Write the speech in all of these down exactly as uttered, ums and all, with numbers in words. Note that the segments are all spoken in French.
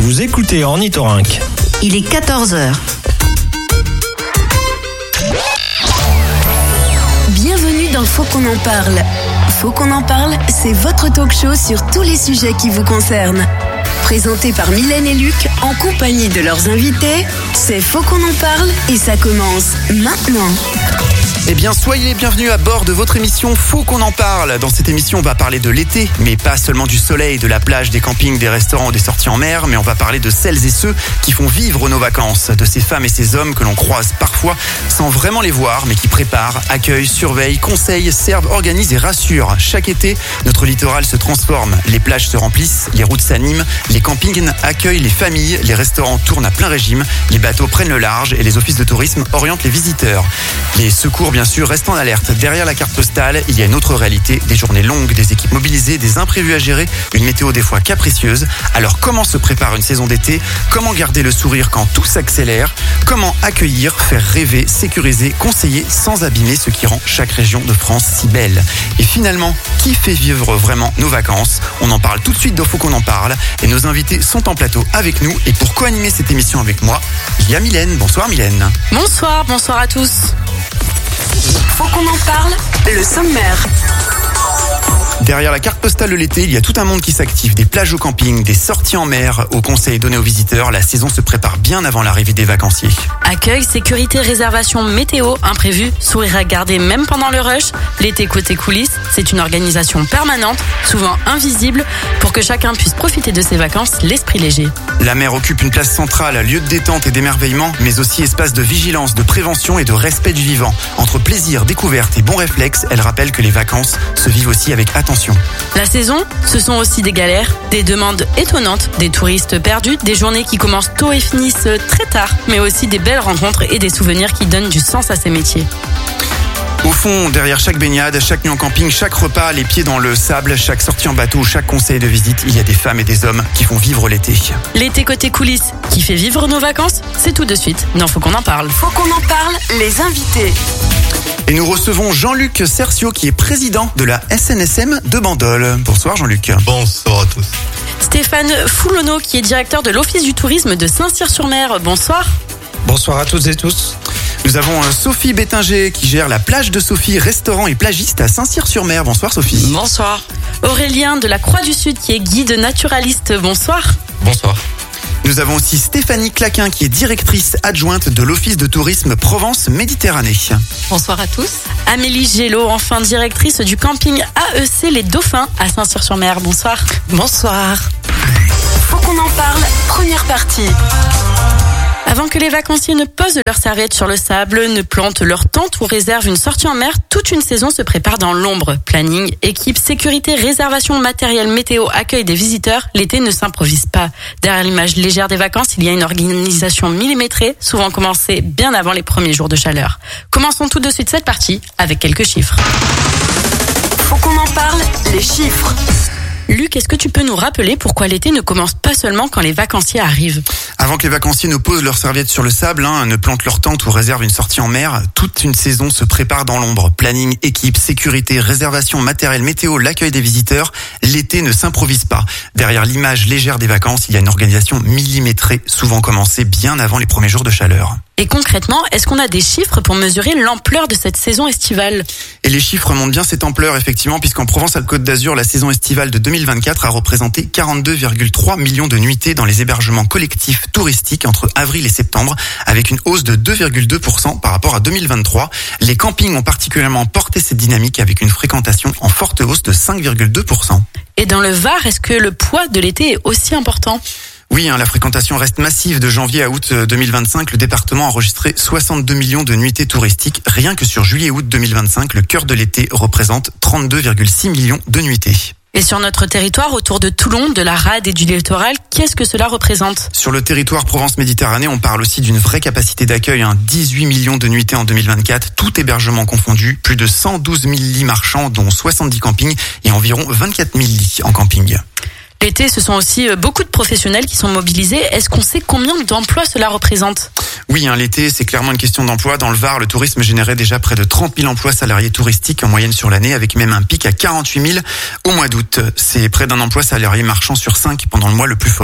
Vous écoutez Ornithorynque. Il est quatorze heures. Bienvenue dans Faut qu'on en parle. Faut qu'on en parle, c'est votre talk show sur tous les sujets qui vous concernent. Présenté par Mylène et Luc, en compagnie de leurs invités, c'est Faut qu'on en parle et ça commence maintenant. Eh bien, soyez les bienvenus à bord de votre émission Faut qu'on en parle. Dans cette émission, on va parler de l'été, mais pas seulement du soleil, de la plage, des campings, des restaurants, des sorties en mer, mais on va parler de celles et ceux qui font vivre nos vacances, de ces femmes et ces hommes que l'on croise parfois sans vraiment les voir, mais qui préparent, accueillent, surveillent, conseillent, servent, organisent et rassurent. Chaque été, notre littoral se transforme, les plages se remplissent, les routes s'animent, les campings accueillent les familles, les restaurants tournent à plein régime, les bateaux prennent le large et les offices de tourisme orientent les visiteurs. Les secours, bien sûr, restent en alerte. Derrière la carte postale, il y a une autre réalité, des journées longues, des équipes mobilisées, des imprévus à gérer, une météo des fois capricieuse. Alors comment se prépare une saison d'été? Comment garder le sourire quand tout s'accélère? Comment accueillir, faire rêver, sécuriser, conseiller sans abîmer ce qui rend chaque région de France si belle? Et finalement, qui fait vivre vraiment nos vacances? On en parle tout de suite dans Faut qu'on en parle. Et nos invités sont en plateau avec nous. Et pour co-animer cette émission avec moi, il y a Mylène. Bonsoir Mylène. Bonsoir, bonsoir à tous. Faut qu'on en parle, le sommaire. Derrière la carte postale de l'été, il y a tout un monde qui s'active. Des plages au camping, des sorties en mer, aux conseils donnés aux visiteurs. La saison se prépare bien avant l'arrivée des vacanciers. Accueil, sécurité, réservation, météo, imprévu, sourire à garder même pendant le rush. L'été côté coulisses, c'est une organisation permanente, souvent invisible, pour que chacun puisse profiter de ses vacances, l'esprit léger. La mer occupe une place centrale, lieu de détente et d'émerveillement, mais aussi espace de vigilance, de prévention et de respect du vivant. Entre plaisir, découverte et bons réflexes, elle rappelle que les vacances se vivent aussi avec attention. La saison, ce sont aussi des galères, des demandes étonnantes, des touristes perdus, des journées qui commencent tôt et finissent très tard, mais aussi des belles rencontres et des souvenirs qui donnent du sens à ces métiers. Au fond, derrière chaque baignade, chaque nuit en camping, chaque repas, les pieds dans le sable, chaque sortie en bateau, chaque conseil de visite, il y a des femmes et des hommes qui font vivre l'été. L'été côté coulisses, qui fait vivre nos vacances, c'est tout de suite. Non, faut qu'on en parle. Faut qu'on en parle, les invités. Et nous recevons Jean-Luc Cercio qui est président de la S N S M de Bandol. Bonsoir Jean-Luc. Bonsoir à tous. Stéphane Foulonneau qui est directeur de l'Office du tourisme de Saint-Cyr-sur-Mer. Bonsoir. Bonsoir à toutes et tous. Nous avons Sophie Bétinger qui gère la plage de Sophie, restaurant et plagiste à Saint-Cyr-sur-Mer. Bonsoir Sophie. Bonsoir. Aurélien de la Croix-du-Sud qui est guide naturaliste. Bonsoir. Bonsoir. Nous avons aussi Stéphanie Claquin qui est directrice adjointe de l'Office de tourisme Provence-Méditerranée. Bonsoir à tous. Amélie Gélo, enfin directrice du camping A E C Les Dauphins à Saint-Cyr-sur-Mer. Bonsoir. Bonsoir. Faut qu'on en parle, première partie. Avant que les vacanciers ne posent leurs serviettes sur le sable, ne plantent leur tente ou réservent une sortie en mer, toute une saison se prépare dans l'ombre. Planning, équipe, sécurité, réservation, matériel, météo, accueil des visiteurs, l'été ne s'improvise pas. Derrière l'image légère des vacances, il y a une organisation millimétrée, souvent commencée bien avant les premiers jours de chaleur. Commençons tout de suite cette partie avec quelques chiffres. Faut qu'on en parle, les chiffres. Luc, est-ce que tu peux nous rappeler pourquoi l'été ne commence pas seulement quand les vacanciers arrivent? Avant que les vacanciers ne posent leurs serviettes sur le sable, hein, ne plantent leur tente ou réservent une sortie en mer, toute une saison se prépare dans l'ombre. Planning, équipe, sécurité, réservation, matériel, météo, l'accueil des visiteurs. L'été ne s'improvise pas. Derrière l'image légère des vacances, il y a une organisation millimétrée, souvent commencée bien avant les premiers jours de chaleur. Et concrètement, est-ce qu'on a des chiffres pour mesurer l'ampleur de cette saison estivale? Et les chiffres montrent bien cette ampleur, effectivement, puisqu'en Provence-Alpes-Côte d'Azur, la saison estivale de deux mille vingt-quatre a représenté quarante-deux virgule trois millions de nuitées dans les hébergements collectifs touristiques entre avril et septembre, avec une hausse de deux virgule deux pour cent par rapport à deux mille vingt-trois. Les campings ont particulièrement porté cette dynamique avec une fréquentation en forte hausse de cinq virgule deux pour cent. Et dans le Var, est-ce que le poids de l'été est aussi important? Oui, hein, la fréquentation reste massive. De janvier à août deux mille vingt-cinq, le département a enregistré soixante-deux millions de nuitées touristiques. Rien que sur juillet-août deux mille vingt-cinq, le cœur de l'été représente trente-deux virgule six millions de nuitées. Et sur notre territoire, autour de Toulon, de la Rade et du littoral, qu'est-ce que cela représente? Sur le territoire Provence-Méditerranée, on parle aussi d'une vraie capacité d'accueil, hein, dix-huit millions de nuitées en deux mille vingt-quatre, tout hébergement confondu, plus de cent douze mille lits marchands, dont soixante-dix campings et environ vingt-quatre mille lits en camping. L'été, ce sont aussi beaucoup de professionnels qui sont mobilisés. Est-ce qu'on sait combien d'emplois cela représente? Oui, hein, l'été, c'est clairement une question d'emploi. Dans le Var, le tourisme générait déjà près de trente mille emplois salariés touristiques en moyenne sur l'année, avec même un pic à quarante-huit mille au mois d'août. C'est près d'un emploi salarié marchand sur cinq pendant le mois le plus fort.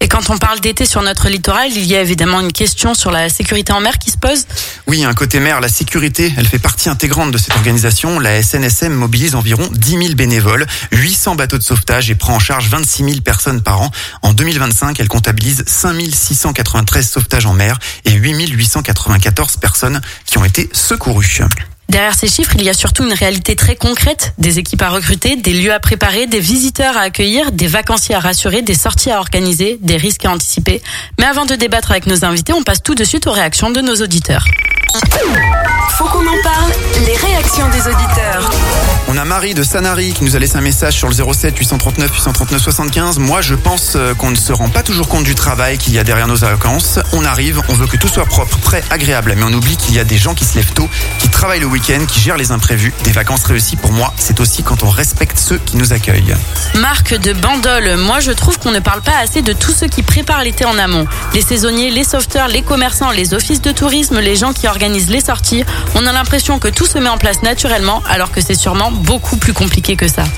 Et quand on parle d'été sur notre littoral, il y a évidemment une question sur la sécurité en mer qui se pose. Oui, un côté mer, la sécurité, elle fait partie intégrante de cette organisation. La S N S M mobilise environ dix mille bénévoles, huit cents bateaux de sauvetage et prend en charge vingt-six mille personnes par an. En deux mille vingt-cinq, elle comptabilise cinq mille six cent quatre-vingt-treize sauvetages en mer et huit mille huit cent quatre-vingt-quatorze personnes qui ont été secourues. Derrière ces chiffres, il y a surtout une réalité très concrète, des équipes à recruter, des lieux à préparer, des visiteurs à accueillir, des vacanciers à rassurer, des sorties à organiser, des risques à anticiper. Mais avant de débattre avec nos invités, on passe tout de suite aux réactions de nos auditeurs. Faut qu'on en parle, les réactions des auditeurs. On a Marie de Sanary qui nous a laissé un message sur le zéro sept huit cent trente-neuf huit cent trente-neuf soixante-quinze. Moi, je pense qu'on ne se rend pas toujours compte du travail qu'il y a derrière nos vacances. On arrive, on veut que tout soit propre, prêt, agréable, mais on oublie qu'il y a des gens qui se lèvent tôt, qui travaillent le week-end, qui gèrent les imprévus. Des vacances réussies, pour moi, c'est aussi quand on respecte ceux qui nous accueillent. Marc de Bandol, moi je trouve qu'on ne parle pas assez de tous ceux qui préparent l'été en amont. Les saisonniers, les sauveteurs, les commerçants, les offices de tourisme, les gens qui organisent les sorties. On a l'impression que tout se met en place naturellement, alors que c'est sûrement beaucoup plus compliqué que ça.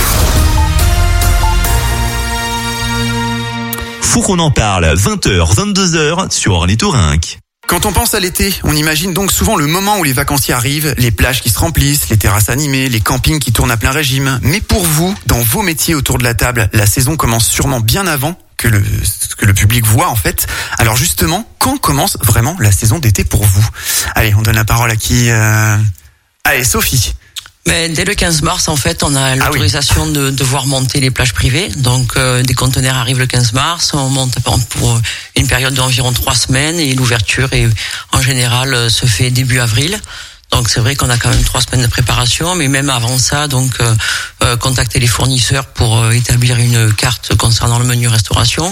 Faut qu'on en parle, vingt heures, vingt-deux heures sur Ornithorynque. Quand on pense à l'été, on imagine donc souvent le moment où les vacanciers arrivent, les plages qui se remplissent, les terrasses animées, les campings qui tournent à plein régime. Mais pour vous, dans vos métiers autour de la table, la saison commence sûrement bien avant que le, que le public voit en fait. Alors justement, quand commence vraiment la saison d'été pour vous? Allez, on donne la parole à qui euh... Allez, Sophie. Mais dès le quinze mars, en fait, on a l'autorisation ah oui. de, de voir monter les plages privées. Donc, euh, des conteneurs arrivent le quinze mars, on monte pour une période d'environ trois semaines et l'ouverture, est, en général, se fait début avril. Donc c'est vrai qu'on a quand même trois semaines de préparation, mais même avant ça, donc euh, euh, contacter les fournisseurs pour euh, établir une carte concernant le menu restauration,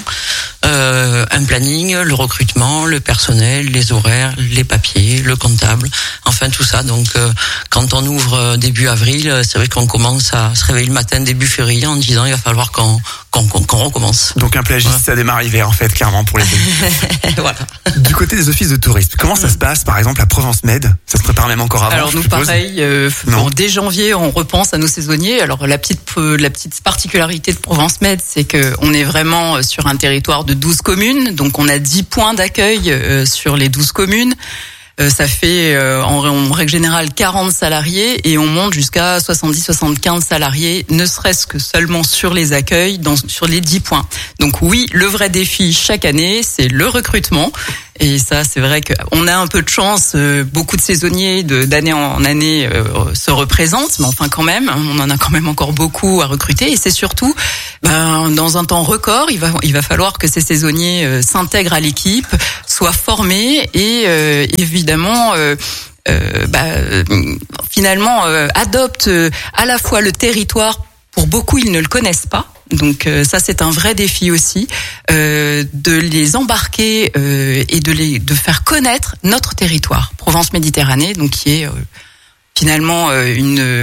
euh, un planning, le recrutement, le personnel, les horaires, les papiers, le comptable, enfin tout ça. Donc euh, quand on ouvre euh, début avril, c'est vrai qu'on commence à se réveiller le matin début février en disant il va falloir qu'on qu'on, qu'on, qu'on recommence. Donc un plagiste, voilà. Ça démarre hiver en fait, clairement pour les deux. Voilà. Du côté des offices de tourisme, comment ça se passe par exemple à Provence Med? Ça se prépare même encore avant. Alors nous pareil, euh, bon, dès janvier on repense à nos saisonniers. Alors la petite euh, la petite particularité de Provence Med, c'est que on est vraiment sur un territoire de douze communes, donc on a dix points d'accueil euh, sur les douze communes. Euh, ça fait euh, en, en règle générale quarante salariés et on monte jusqu'à soixante-dix soixante-quinze salariés, ne serait-ce que seulement sur les accueils, dans, sur les dix points. Donc oui, le vrai défi chaque année, c'est le recrutement. Et ça, c'est vrai qu'on a un peu de chance. Euh, beaucoup de saisonniers de, d'année en année euh, se représentent, mais enfin quand même, on en a quand même encore beaucoup à recruter. Et c'est surtout, ben, dans un temps record, il va, il va falloir que ces saisonniers euh, s'intègrent à l'équipe, soient formés et euh, évidemment. Euh, euh, bah, euh, finalement, euh, adoptent euh, à la fois le territoire. Pour beaucoup, ils ne le connaissent pas. Donc euh, ça c'est un vrai défi aussi euh, de les embarquer euh, et de les de faire connaître notre territoire Provence Méditerranée, donc qui est euh, finalement euh, une euh,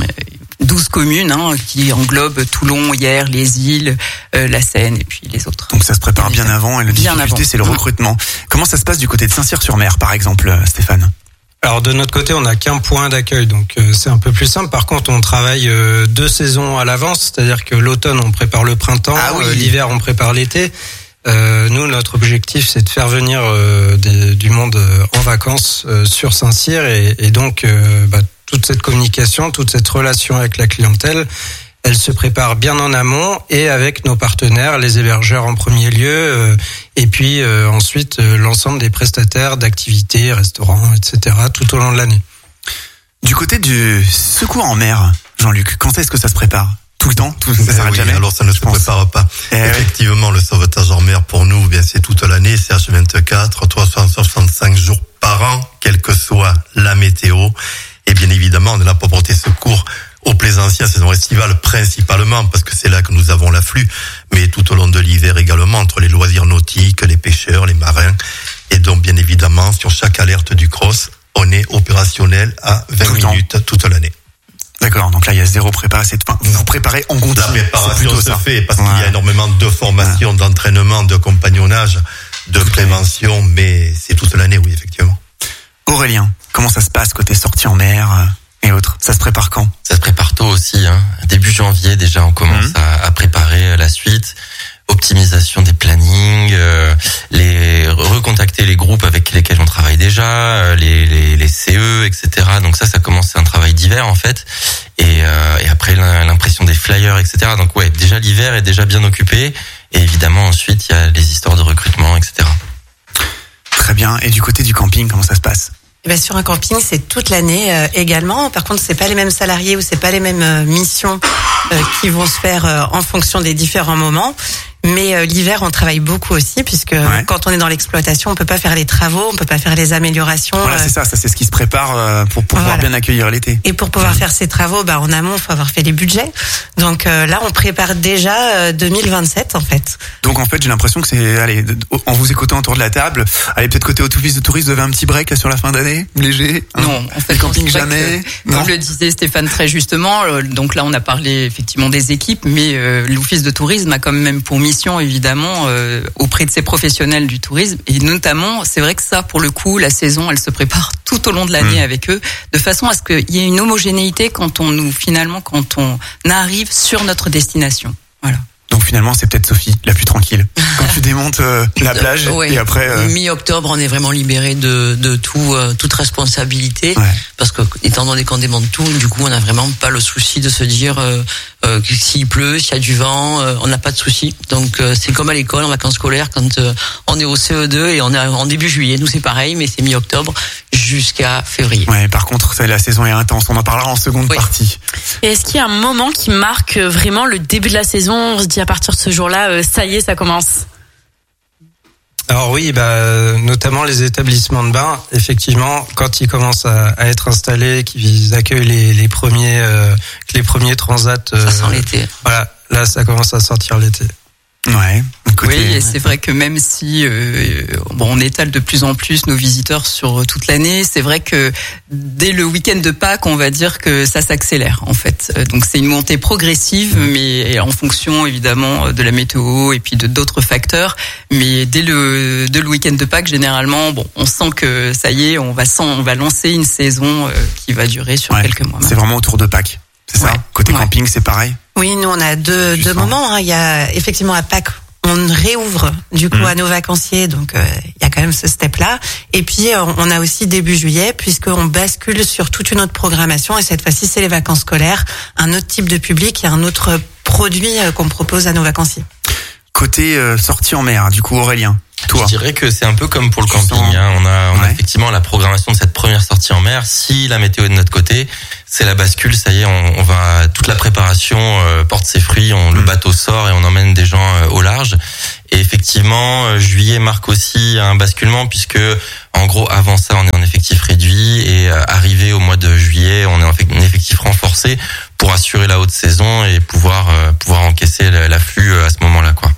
douze communes hein, qui englobe Toulon, Hyères, les îles, euh, la Seine et puis les autres. Donc ça se prépare bien avant et la difficulté c'est le recrutement. Comment ça se passe du côté de Saint-Cyr-sur-Mer par exemple, Stéphane? Alors de notre côté, on n'a qu'un point d'accueil, donc euh, c'est un peu plus simple. Par contre, on travaille euh, deux saisons à l'avance, c'est-à-dire que l'automne, on prépare le printemps, ah oui. euh, l'hiver, on prépare l'été. Euh, nous, notre objectif, c'est de faire venir euh, des, du monde euh, en vacances euh, sur Saint-Cyr et, et donc euh, bah, toute cette communication, toute cette relation avec la clientèle, elle se prépare bien en amont et avec nos partenaires, les hébergeurs en premier lieu, euh, et puis euh, ensuite euh, l'ensemble des prestataires d'activités, restaurants, et cetera tout au long de l'année. Du côté du secours en mer, Jean-Luc, quand est-ce que ça se prépare? Tout le temps, tout, ça s'arrête oui, jamais. Alors ça ne se pense. prépare pas. Eh Effectivement, oui. Le sauvetage en mer pour nous, bien c'est toute l'année, c'est H vingt-quatre, trois cent soixante-cinq jours par an, quelle que soit la météo. Et bien évidemment, on est là pour porter secours aux plaisanciers, saison estivale principalement, parce que c'est là que nous avons l'afflux, mais tout au long de l'hiver également, entre les loisirs nautiques, les pêcheurs, les marins. Et donc, bien évidemment, sur chaque alerte du cross, on est opérationnel à vingt tout minutes toute l'année. D'accord, donc là il y a zéro prépa, c'est enfin, vous vous préparez en continu. La préparation se ça. fait parce ouais. qu'il y a énormément de formation, ouais. d'entraînement, de compagnonnage, de tout prévention, mais c'est toute l'année, oui, effectivement. Aurélien, comment ça se passe côté sortie en mer et autres? Ça se prépare quand? Ça se prépare tôt aussi, hein. Début janvier déjà on commence mmh. à, à préparer la suite. Optimisation des plannings, planning, euh, les recontacter les groupes avec lesquels on travaille déjà, euh, les, les, les C E, et cetera. Donc ça, ça commence, c'est un travail d'hiver en fait. Et, euh, et après l'impression des flyers, et cetera. Donc ouais, déjà l'hiver est déjà bien occupé. Et évidemment ensuite il y a les histoires de recrutement, et cetera. Très bien. Et du côté du camping, comment ça se passe ? Eh bien, sur un camping, c'est toute l'année euh, également. Par contre, c'est pas les mêmes salariés ou c'est pas les mêmes euh, missions euh, qui vont se faire euh, en fonction des différents moments. Mais euh, l'hiver, on travaille beaucoup aussi, puisque ouais. quand on est dans l'exploitation, on peut pas faire les travaux, on peut pas faire les améliorations. Voilà, c'est ça, ça c'est ce qui se prépare euh, pour pouvoir voilà. bien accueillir l'été. Et pour pouvoir mmh. faire ces travaux, bah en amont, il faut avoir fait les budgets. Donc euh, là, on prépare déjà euh, deux mille vingt-sept en fait. Donc en fait, j'ai l'impression que c'est, allez, en vous écoutant autour de la table, allez peut-être côté office de tourisme, vous avez un petit break là sur la fin d'année, léger. Hein, non, en fait, le camping jamais. Que, comme le disait Stéphane très justement, donc là, on a parlé effectivement des équipes, mais euh, l'office de tourisme a quand même pour mission évidemment. Euh, auprès de ces professionnels du tourisme et notamment c'est vrai que ça pour le coup la saison elle se prépare tout au long de l'année mmh. avec eux de façon à ce qu'il y ait une homogénéité quand on nous finalement quand on arrive sur notre destination. Voilà. Donc finalement c'est peut-être Sophie la plus tranquille quand tu démontes euh, la plage euh, ouais. et après euh... mi-octobre on est vraiment libéré de de tout euh, toute responsabilité ouais. parce que étant donné qu'on démonte tout du coup on n'a vraiment pas le souci de se dire euh, euh, que s'il pleut, s'il y a du vent, euh, on n'a pas de souci. Donc euh, c'est comme à l'école en vacances scolaires quand euh, on est au C E deux et on est en début juillet. Nous c'est pareil mais c'est mi-octobre jusqu'à février. Ouais, par contre ça, la saison est intense. On en parlera en seconde oui. partie. Et est-ce qu'il y a un moment qui marque vraiment le début de la saison ? On se dit à partir de ce jour-là, euh, ça y est, ça commence. Alors oui, bah, notamment les établissements de bain, effectivement, quand ils commencent à, à être installés, qu'ils accueillent les, les premiers, euh, les premiers transats. Euh, ça sent l'été. Voilà, là, ça commence à sortir l'été. Ouais. Côté... Oui, et c'est vrai que même si euh, bon, on étale de plus en plus nos visiteurs sur toute l'année, c'est vrai que dès le week-end de Pâques, on va dire que ça s'accélère en fait. Donc c'est une montée progressive, mais en fonction évidemment de la météo et puis de d'autres facteurs. Mais dès le dès le week-end de Pâques, généralement, bon, on sent que ça y est, on va sent, on va lancer une saison euh, qui va durer sur ouais, quelques mois. C'est vraiment autour de Pâques. C'est ça. Ouais. Côté ouais. camping, c'est pareil. Oui, nous on a deux, deux moments. Hein. Il y a effectivement à Pâques, on réouvre du coup mmh. à nos vacanciers, donc euh, il y a quand même ce step-là. Et puis euh, on a aussi début juillet, puisqu'on bascule sur toute une autre programmation. Et cette fois-ci, c'est les vacances scolaires, un autre type de public et un autre produit euh, qu'on propose à nos vacanciers. Côté euh, sortie en mer, du coup Aurélien. Toi. Je dirais que c'est un peu comme pour le camping. Hein. On a, on ouais. a effectivement la programmation de cette première sortie en mer. Si la météo est de notre côté, c'est la bascule. Ça y est, on, on va toute la préparation euh, porte ses fruits. On, mmh. Le bateau sort et on emmène des gens euh, au large. Et effectivement, euh, juillet marque aussi un basculement puisque en gros avant ça, on est en effectif réduit et euh, arrivé au mois de juillet, on est en effectif renforcé pour assurer la haute saison et pouvoir euh, pouvoir encaisser l'afflux à ce moment-là, quoi.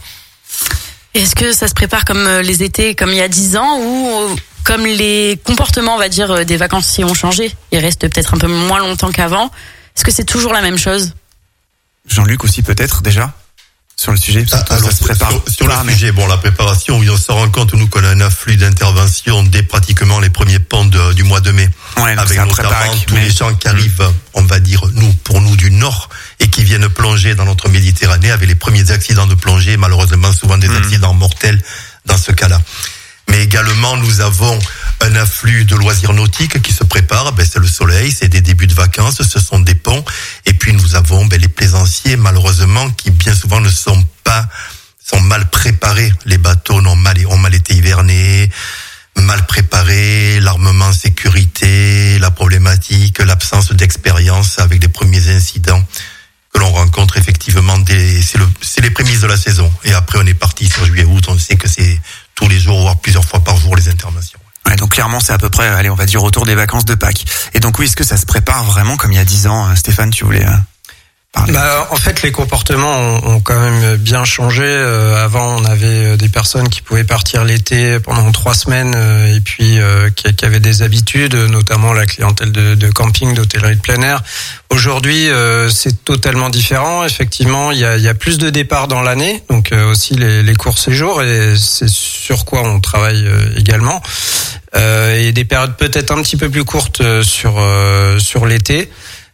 Est-ce que ça se prépare comme les étés, comme il y a dix ans, ou comme les comportements, on va dire, des vacanciers ont changé ? Ils restent peut-être un peu moins longtemps qu'avant. Est-ce que c'est toujours la même chose ? Jean-Luc aussi peut-être déjà sur le sujet. Ah, alors, ça se prépare. Sur, sur le sujet, bon, la préparation, oui, on se rend compte nous qu'on a un afflux d'intervention dès pratiquement les premiers ponts de, du mois de mai, ouais, avec notamment tous mais... les gens qui arrivent, mmh. on va dire nous, pour nous du nord, et qui viennent plonger dans notre Méditerranée, avec les premiers accidents de plongée, malheureusement souvent des mmh. accidents mortels dans ce cas-là. Mais également, nous avons un afflux de loisirs nautiques qui se prépare. Ben, c'est le soleil, c'est des débuts de vacances, ce sont des ponts. Et puis, nous avons ben, les plaisanciers, malheureusement, qui bien souvent ne sont pas, sont mal préparés. Les bateaux ont mal, ont mal été hivernés, mal préparés, l'armement sécurité, la problématique, l'absence d'expérience avec les premiers incidents que l'on rencontre effectivement. Des, c'est, le, c'est les prémices de la saison. Et après, on est parti sur juillet-août, on sait que c'est tous les jours, voire plusieurs fois par jour, les interventions. Ouais, donc clairement, c'est à peu près, allez, on va dire autour des vacances de Pâques. Et donc oui, est-ce que ça se prépare vraiment comme il y a dix ans ? Stéphane, tu voulais euh, parler ? Bah, en fait, les comportements ont, ont quand même bien changé. Euh, avant, on avait des personnes qui pouvaient partir l'été pendant trois semaines euh, et puis euh, qui, qui avaient des habitudes, notamment la clientèle de, de camping, d'hôtellerie de plein air. Aujourd'hui, euh, c'est totalement différent. Effectivement, il y a, il y a plus de départs dans l'année, donc euh, aussi les, les courts séjours, et c'est sur quoi on travaille euh, également. Euh, et des périodes peut-être un petit peu plus courtes euh, sur euh, sur l'été.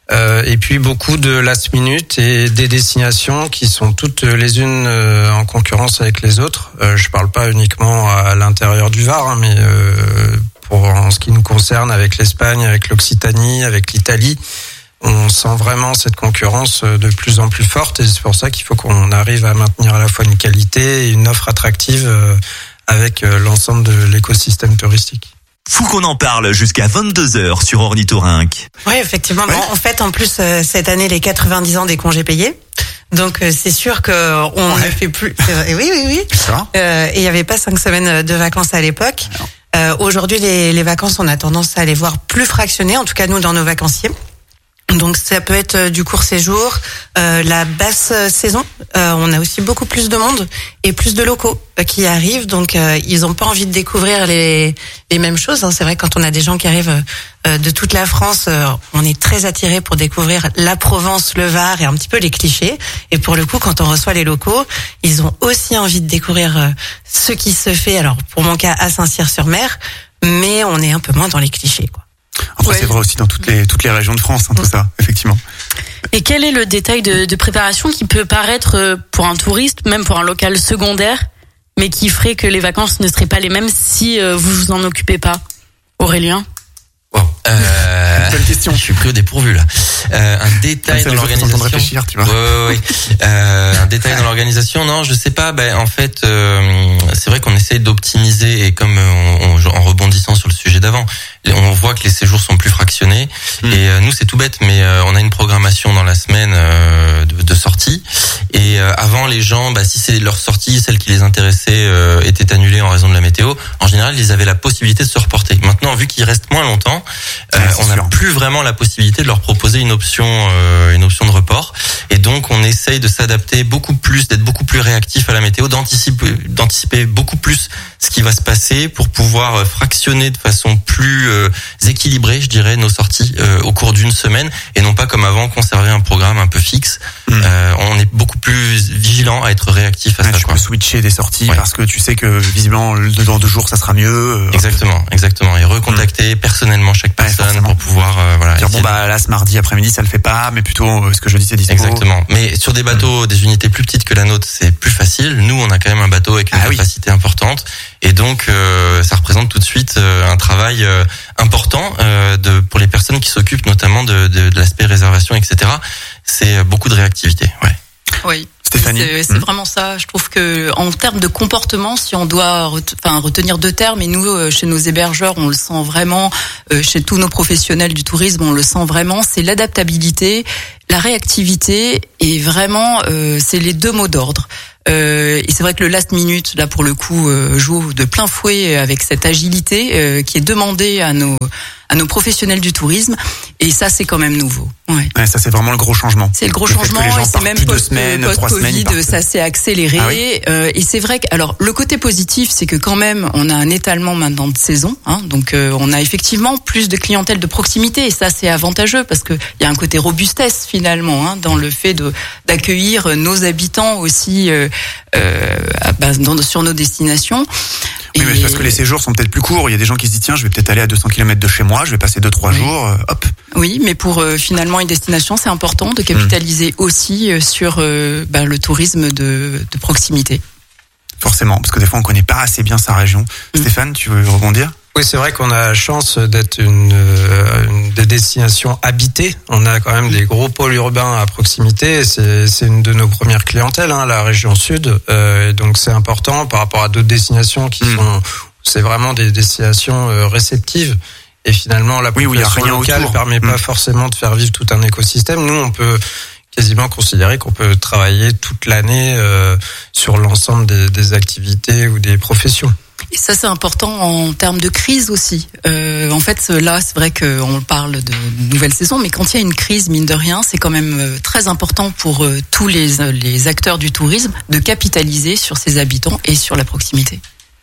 Euh, et puis beaucoup de last minute et des destinations qui sont toutes les unes euh, en concurrence avec les autres. Euh, je parle pas uniquement à l'intérieur du Var, hein, mais euh, pour en ce qui nous concerne avec l'Espagne, avec l'Occitanie, avec l'Italie, on sent vraiment cette concurrence de plus en plus forte et c'est pour ça qu'il faut qu'on arrive à maintenir à la fois une qualité et une offre attractive euh, avec euh, l'ensemble de l'écosystème touristique. Fou qu'on en parle jusqu'à vingt-deux heures sur Ornithorynque. Oui, effectivement. Ouais. Bon, en fait, en plus, euh, cette année, les quatre-vingt-dix ans des congés payés. Donc, euh, c'est sûr que on Ouais. ne fait plus. C'est vrai. Oui, oui, oui. Ça. Euh, et il n'y avait pas cinq semaines de vacances à l'époque. Euh, aujourd'hui, les, les vacances, on a tendance à les voir plus fractionnées. En tout cas, nous, dans nos vacanciers. Donc ça peut être du court séjour, euh, la basse saison. Euh, on a aussi beaucoup plus de monde et plus de locaux euh, qui arrivent. Donc euh, ils ont pas envie de découvrir les les mêmes choses. Hein. C'est vrai que quand on a des gens qui arrivent euh, de toute la France, euh, on est très attiré pour découvrir la Provence, le Var et un petit peu les clichés. Et pour le coup, quand on reçoit les locaux, ils ont aussi envie de découvrir euh, ce qui se fait. Alors pour mon cas à Saint-Cyr-sur-Mer, mais on est un peu moins dans les clichés, quoi. Après, Ouais. c'est vrai aussi dans toutes les toutes les régions de France, hein, tout ça, effectivement. Et quel est le détail de, de préparation qui peut paraître euh, pour un touriste, même pour un local secondaire, mais qui ferait que les vacances ne seraient pas les mêmes si euh, vous vous en occupez pas? Aurélien? Bon, euh, Bonne question. Je suis pris au dépourvu là. Euh, un détail Comme ça, dans les autres, ils sont en train de l'organisation. réfléchir, tu vois. Ouais, ouais, ouais. Euh, un détail dans l'organisation. Non, je sais pas. Ben en fait, euh, c'est vrai qu'on essaye d'optimiser et comme on, on, en rebondissant sur le sujet d'avant, on voit que les séjours sont plus fractionnés. Mmh. Et euh, nous, c'est tout bête, mais euh, on a une programmation dans la semaine euh, de, de sortie. Et euh, avant, les gens, bah, si c'est leur sortie, celle qui les intéressait, euh, était annulée en raison de la météo, en général, ils avaient la possibilité de se reporter. Maintenant, vu qu'ils restent moins longtemps, euh, ouais, on n'a plus vraiment la possibilité de leur proposer une option, euh, une option de report. Et donc, on essaye de s'adapter beaucoup plus, d'être beaucoup plus réactif à la météo, d'anticiper, d'anticiper beaucoup plus ce qui va se passer pour pouvoir fractionner de façon plus euh, équilibrée, je dirais, nos sorties euh, au cours d'une semaine et non pas comme avant conserver un programme un peu fixe. Mmh. Euh, on est beaucoup plus vigilant à être réactif à ouais, ça. Tu quoi. peux switcher des sorties ouais. parce que tu sais que visiblement dans deux jours ça sera mieux. Euh, exactement, exactement. Et recontacter mmh. personnellement chaque personne ouais, pour pouvoir euh, voilà. Dire bon bah là ce mardi après-midi ça le fait pas, mais plutôt euh, ce que je dis c'est dispo. Exactement. Mais sur des bateaux, mmh. des unités plus petites que la nôtre, c'est plus facile. Nous, on a quand même un bateau avec une ah, capacité oui. importante. Et donc, euh, ça représente tout de suite euh, un travail euh, important euh, de, pour les personnes qui s'occupent notamment de, de, de l'aspect réservation, et cetera. C'est beaucoup de réactivité. Ouais. Oui. Stéphanie. C'est, c'est mmh. vraiment ça. Je trouve que en termes de comportement, si on doit ret- enfin, retenir deux termes, et nous, euh, chez nos hébergeurs, on le sent vraiment, euh, chez tous nos professionnels du tourisme, on le sent vraiment, c'est l'adaptabilité, la réactivité, et vraiment, euh, c'est les deux mots d'ordre. Euh, et c'est vrai que le last minute, là pour le coup, euh, joue de plein fouet avec cette agilité euh, qui est demandée à nos à nos professionnels du tourisme. Et ça, c'est quand même nouveau. Ouais. Ouais, ça, c'est vraiment le gros changement. C'est le gros le changement et c'est même post, semaines, post-Covid, ça s'est accéléré. Ah oui. euh, et c'est vrai que, alors, le côté positif, c'est que quand même, on a un étalement maintenant de saison. Hein, donc, euh, on a effectivement plus de clientèle de proximité. Et ça, c'est avantageux parce que il y a un côté robustesse finalement hein, dans le fait de d'accueillir nos habitants aussi euh, euh, bah, dans, sur nos destinations. Oui, mais parce que les séjours sont peut-être plus courts. Il y a des gens qui se disent tiens, je vais peut-être aller à deux cents kilomètres de chez moi, je vais passer deux trois oui. jours, euh, hop. Oui, mais pour euh, finalement une destination, c'est important de capitaliser mmh. aussi euh, sur euh, bah, le tourisme de, de proximité. Forcément, parce que des fois on connaît pas assez bien sa région. Mmh. Stéphane, tu veux rebondir ? Oui, c'est vrai qu'on a la chance d'être une, une des destinations habitées. On a quand même des gros pôles urbains à proximité. C'est, c'est une de nos premières clientèles, hein, la région sud. Euh, et donc c'est important par rapport à d'autres destinations qui mmh. sont, c'est vraiment des destinations euh, réceptives. Et finalement, la population oui, locale ne permet mmh. pas forcément de faire vivre tout un écosystème. Nous, on peut quasiment considérer qu'on peut travailler toute l'année euh, sur l'ensemble des, des activités ou des professions. Et ça, c'est important en termes de crise aussi. Euh, en fait, là, c'est vrai qu'on parle de nouvelle saison, mais quand il y a une crise, mine de rien, c'est quand même très important pour euh, tous les, les acteurs du tourisme de capitaliser sur ses habitants et sur la proximité.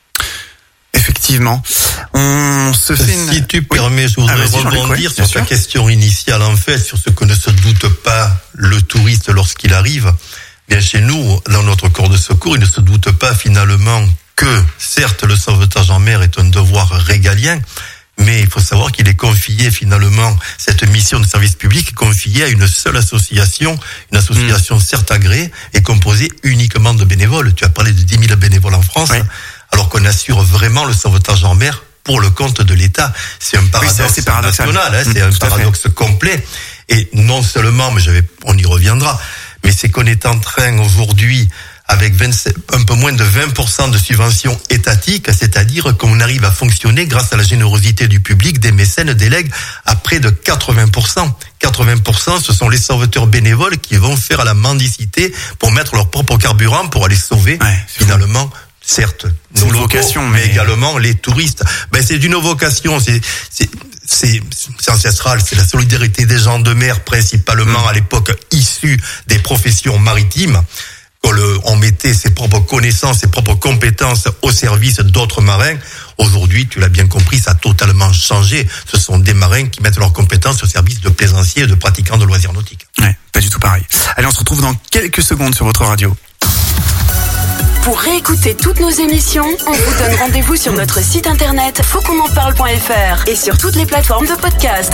Effectivement. On se fait une... Si tu permets, je voudrais ah, rebondir sur ta question initiale, en fait, sur ce que ne se doute pas le touriste lorsqu'il arrive. Bien, chez nous, dans notre corps de secours, il ne se doute pas finalement que, certes, le sauvetage en mer est un devoir régalien, Mais il faut savoir qu'il est confié finalement, cette mission de service public est confiée à une seule association, une association mmh. certes agréée et composée uniquement de bénévoles. Tu as parlé de dix mille bénévoles en France, oui. alors qu'on assure vraiment le sauvetage en mer pour le compte de l'État. C'est un paradoxe oui, c'est national, hein, c'est mmh, un paradoxe complet. Et non seulement, mais j'avais, on y reviendra, mais c'est qu'on est en train aujourd'hui avec vingt-sept, un peu moins de vingt pour cent de subventions étatiques, c'est-à-dire qu'on arrive à fonctionner grâce à la générosité du public, des mécènes, des legs, à près de quatre-vingts pour cent. quatre-vingts pour cent, ce sont les sauveteurs bénévoles qui vont faire la mendicité pour mettre leur propre carburant pour aller sauver, ouais, finalement, certes, nos locaux, vocation, mais... mais également les touristes. Ben, c'est d'une vocation, c'est, c'est, c'est, c'est ancestral, c'est la solidarité des gens de mer, principalement mmh. à l'époque issus des professions maritimes. On mettait ses propres connaissances, ses propres compétences au service d'autres marins. Aujourd'hui, tu l'as bien compris, ça a totalement changé. Ce sont des marins qui mettent leurs compétences au service de plaisanciers et de pratiquants de loisirs nautiques. Ouais, pas du tout pareil. Allez, on se retrouve dans quelques secondes sur votre radio. Pour réécouter toutes nos émissions, on vous donne rendez-vous sur notre site internet faut qu'on en parle point f r et sur toutes les plateformes de podcast.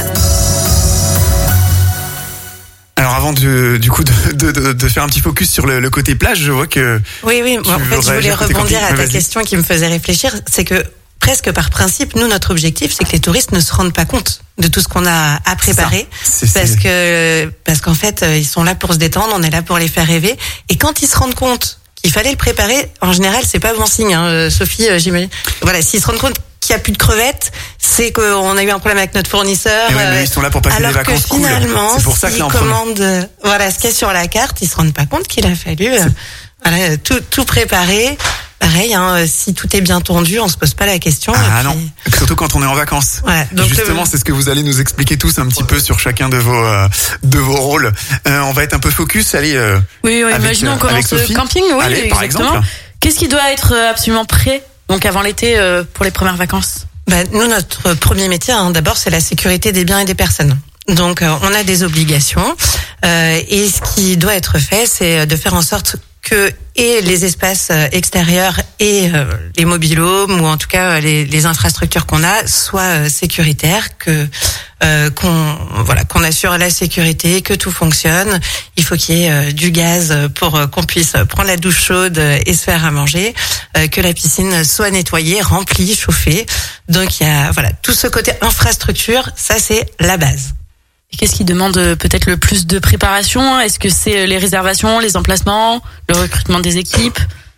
Alors avant de, du coup de, de, de, de faire un petit focus sur le, le côté plage, je vois que... Oui, oui, en fait je voulais rebondir à ta Vas-y. question qui me faisait réfléchir, c'est que presque par principe, nous notre objectif c'est que les touristes ne se rendent pas compte de tout ce qu'on a à préparer, c'est c'est, parce c'est... que parce qu'en fait ils sont là pour se détendre, on est là pour les faire rêver, et quand ils se rendent compte qu'il fallait le préparer, en général c'est pas bon signe, hein, Sophie, euh, j'imagine. Voilà, s'ils se rendent compte qu'il n'y a plus de crevettes, c'est qu'on a eu un problème avec notre fournisseur. Et ouais, mais ils sont là pour passer alors des vacances que finalement, cool. C'est pour ça s'ils commandent, euh, voilà, ce qu'il y a sur la carte, ils se rendent pas compte qu'il a fallu, euh, voilà, tout, tout préparer. Pareil, hein, si tout est bien tendu, on se pose pas la question. Ah et non, puis... surtout quand on est en vacances. Ouais, donc justement, le... c'est ce que vous allez nous expliquer tous un petit peu sur chacun de vos euh, de vos rôles. Euh, on va être un peu focus, allez. Euh, oui, oui avec, imaginons euh, qu'on commence le camping, oui, allez, exactement. Par exemple. Qu'est-ce qui doit être absolument prêt, donc avant l'été, euh, pour les premières vacances? Bah, nous, notre premier métier, hein, d'abord, c'est la sécurité des biens et des personnes. Donc, euh, on a des obligations, euh, et ce qui doit être fait, c'est de faire en sorte que et les espaces extérieurs et euh, les mobilhomes, ou en tout cas les, les infrastructures qu'on a, soient euh, sécuritaires, que euh, qu'on voilà qu'on assure la sécurité, que tout fonctionne. Il faut qu'il y ait euh, du gaz pour euh, qu'on puisse prendre la douche chaude et se faire à manger, euh, que la piscine soit nettoyée, remplie, chauffée. Donc il y a voilà tout ce côté infrastructure, ça c'est la base. Et qu'est-ce qui demande peut-être le plus de préparation? Est-ce que c'est les réservations, les emplacements, le recrutement des équipes?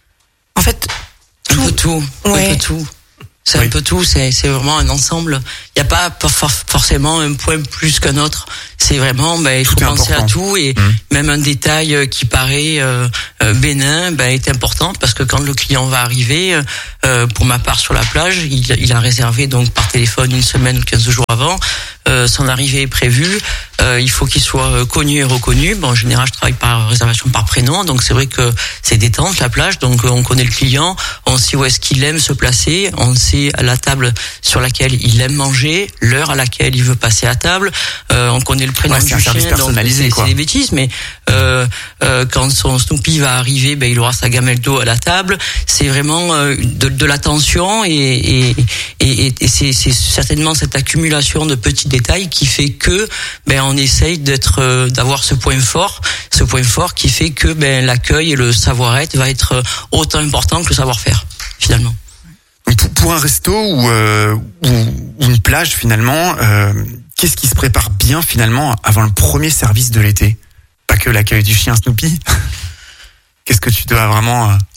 En fait, tout. Un peu tout. Ouais. Un peu tout. C'est oui. un peu tout. C'est, c'est vraiment un ensemble. Il n'y a pas forcément un point plus qu'un autre. C'est vraiment, ben, il faut penser important. à tout, et mmh. même un détail qui paraît euh, bénin, ben, est important, parce que quand le client va arriver, euh, pour ma part sur la plage, il, il a réservé donc par téléphone une semaine ou quinze jours avant. Euh, son arrivée est prévue. Euh, il faut qu'il soit connu et reconnu. Bon, en général, je travaille par réservation par prénom, donc c'est vrai que c'est détente la plage. Donc on connaît le client, on sait où est-ce qu'il aime se placer, on sait à la table sur laquelle il aime manger, l'heure à laquelle il veut passer à table. Euh, on connaît le prénom ouais, du chien, donc c'est, c'est des bêtises, mais euh, euh, quand son Snoopy va arriver, ben il aura sa gamelle d'eau à la table. C'est vraiment euh, de, de l'attention, et, et, et, et c'est, c'est certainement cette accumulation de petits détails qui fait que ben on essaye d'être euh, d'avoir ce point fort, ce point fort qui fait que ben l'accueil et le savoir-être va être autant important que le savoir-faire finalement. Pour, pour un resto ou, euh, ou, ou une plage finalement, euh, qu'est-ce qui se prépare bien finalement avant le premier service de l'été? Pas que l'accueil du chien Snoopy. Qu'est-ce que tu dois vraiment euh...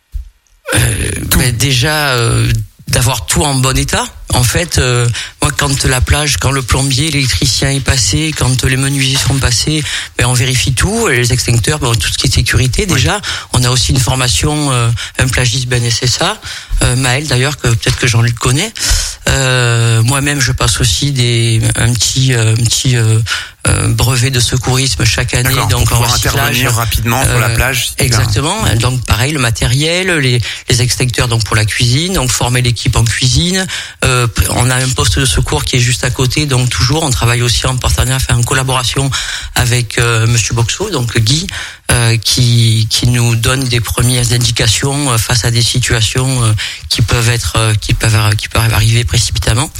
Euh, ben déjà euh, d'avoir tout en bon état. En fait, euh, moi, quand la plage, quand le plombier, l'électricien est passé, quand les menuisiers sont passés, ben on vérifie tout, les extincteurs, ben, tout ce qui est sécurité déjà. Oui. On a aussi une formation, euh, un plagiste B N S S A, euh, Maël d'ailleurs, que peut-être que Jean-Luc connaît. Euh, moi-même, je passe aussi des un petit euh, un petit euh, euh, brevet de secourisme chaque année. D'accord, donc pour pouvoir intervenir rapidement sur euh, la plage. Exactement. Là. Donc pareil, le matériel, les les extincteurs donc pour la cuisine, donc former l'équipe en cuisine. Euh, on a un poste de secours qui est juste à côté, donc toujours on travaille aussi en partenariat, enfin en collaboration avec euh, Monsieur Boxo, donc Guy, euh, qui qui nous donne des premières indications face à des situations euh, qui peuvent être qui peuvent qui peuvent arriver précipitamment.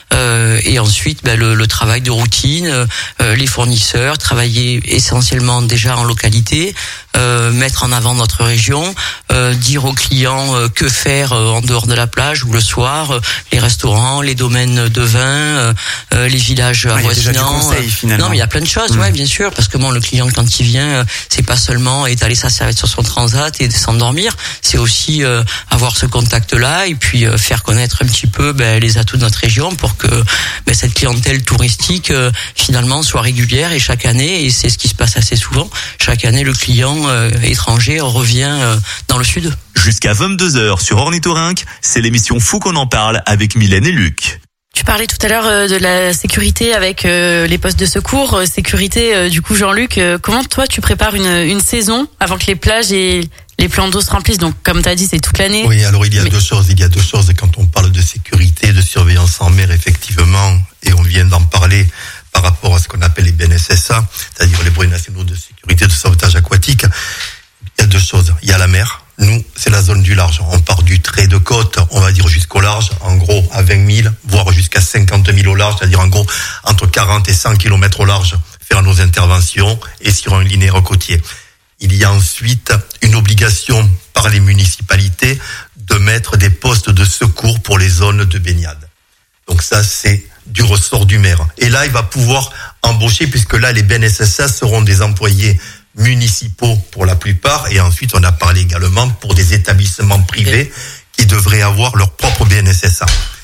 Euh, et ensuite, ben, le, le travail de routine, euh, les fournisseurs, travailler essentiellement déjà en localité, euh, mettre en avant notre région, euh, dire aux clients euh, que faire euh, en dehors de la plage ou le soir, euh, les restaurants, les domaines de vin, euh, euh, les villages ouais, avoisinants. Conseil, finalement. Non, mais il y a plein de choses, mmh. ouais, bien sûr, parce que bon, le client quand il vient, euh, c'est pas seulement étaler sa serviette sur son transat et s'endormir, c'est aussi euh, avoir ce contact-là et puis euh, faire connaître un petit peu ben, les atouts de notre région pour que ben, cette clientèle touristique euh, finalement soit régulière et chaque année, et c'est ce qui se passe assez souvent, chaque année le client euh, étranger revient euh, dans le sud. Jusqu'à vingt-deux heures sur Ornithorynque, c'est l'émission Faut qu'on en parle avec Mylène et Luc. Tu parlais tout à l'heure euh, de la sécurité avec euh, les postes de secours, euh, sécurité euh, du coup Jean-Luc, euh, comment toi tu prépares une, une saison avant que les plages et les plans d'eau se remplissent? Donc comme tu as dit, c'est toute l'année. Oui, alors il y a Mais... deux choses, il y a deux choses quand on parle de sécurité, de surveillance en mer effectivement, et on vient d'en parler par rapport à ce qu'on appelle les B N S S A, c'est-à-dire les brevets nationaux de sécurité de sauvetage aquatique. Il y a deux choses, il y a la mer. Nous, c'est la zone du large. On part du trait de côte, on va dire jusqu'au large, en gros à vingt mille, voire jusqu'à cinquante mille au large, c'est-à-dire en gros entre quarante et cent kilomètres au large, faire nos interventions et sur un linéaire côtier. Il y a ensuite une obligation par les municipalités de mettre des postes de secours pour les zones de baignade. Donc ça, c'est du ressort du maire. Et là, il va pouvoir embaucher, puisque là, les B N S S A seront des employés municipaux pour la plupart, et ensuite on a parlé également pour des établissements privés qui devraient avoir leur propre B N S S A.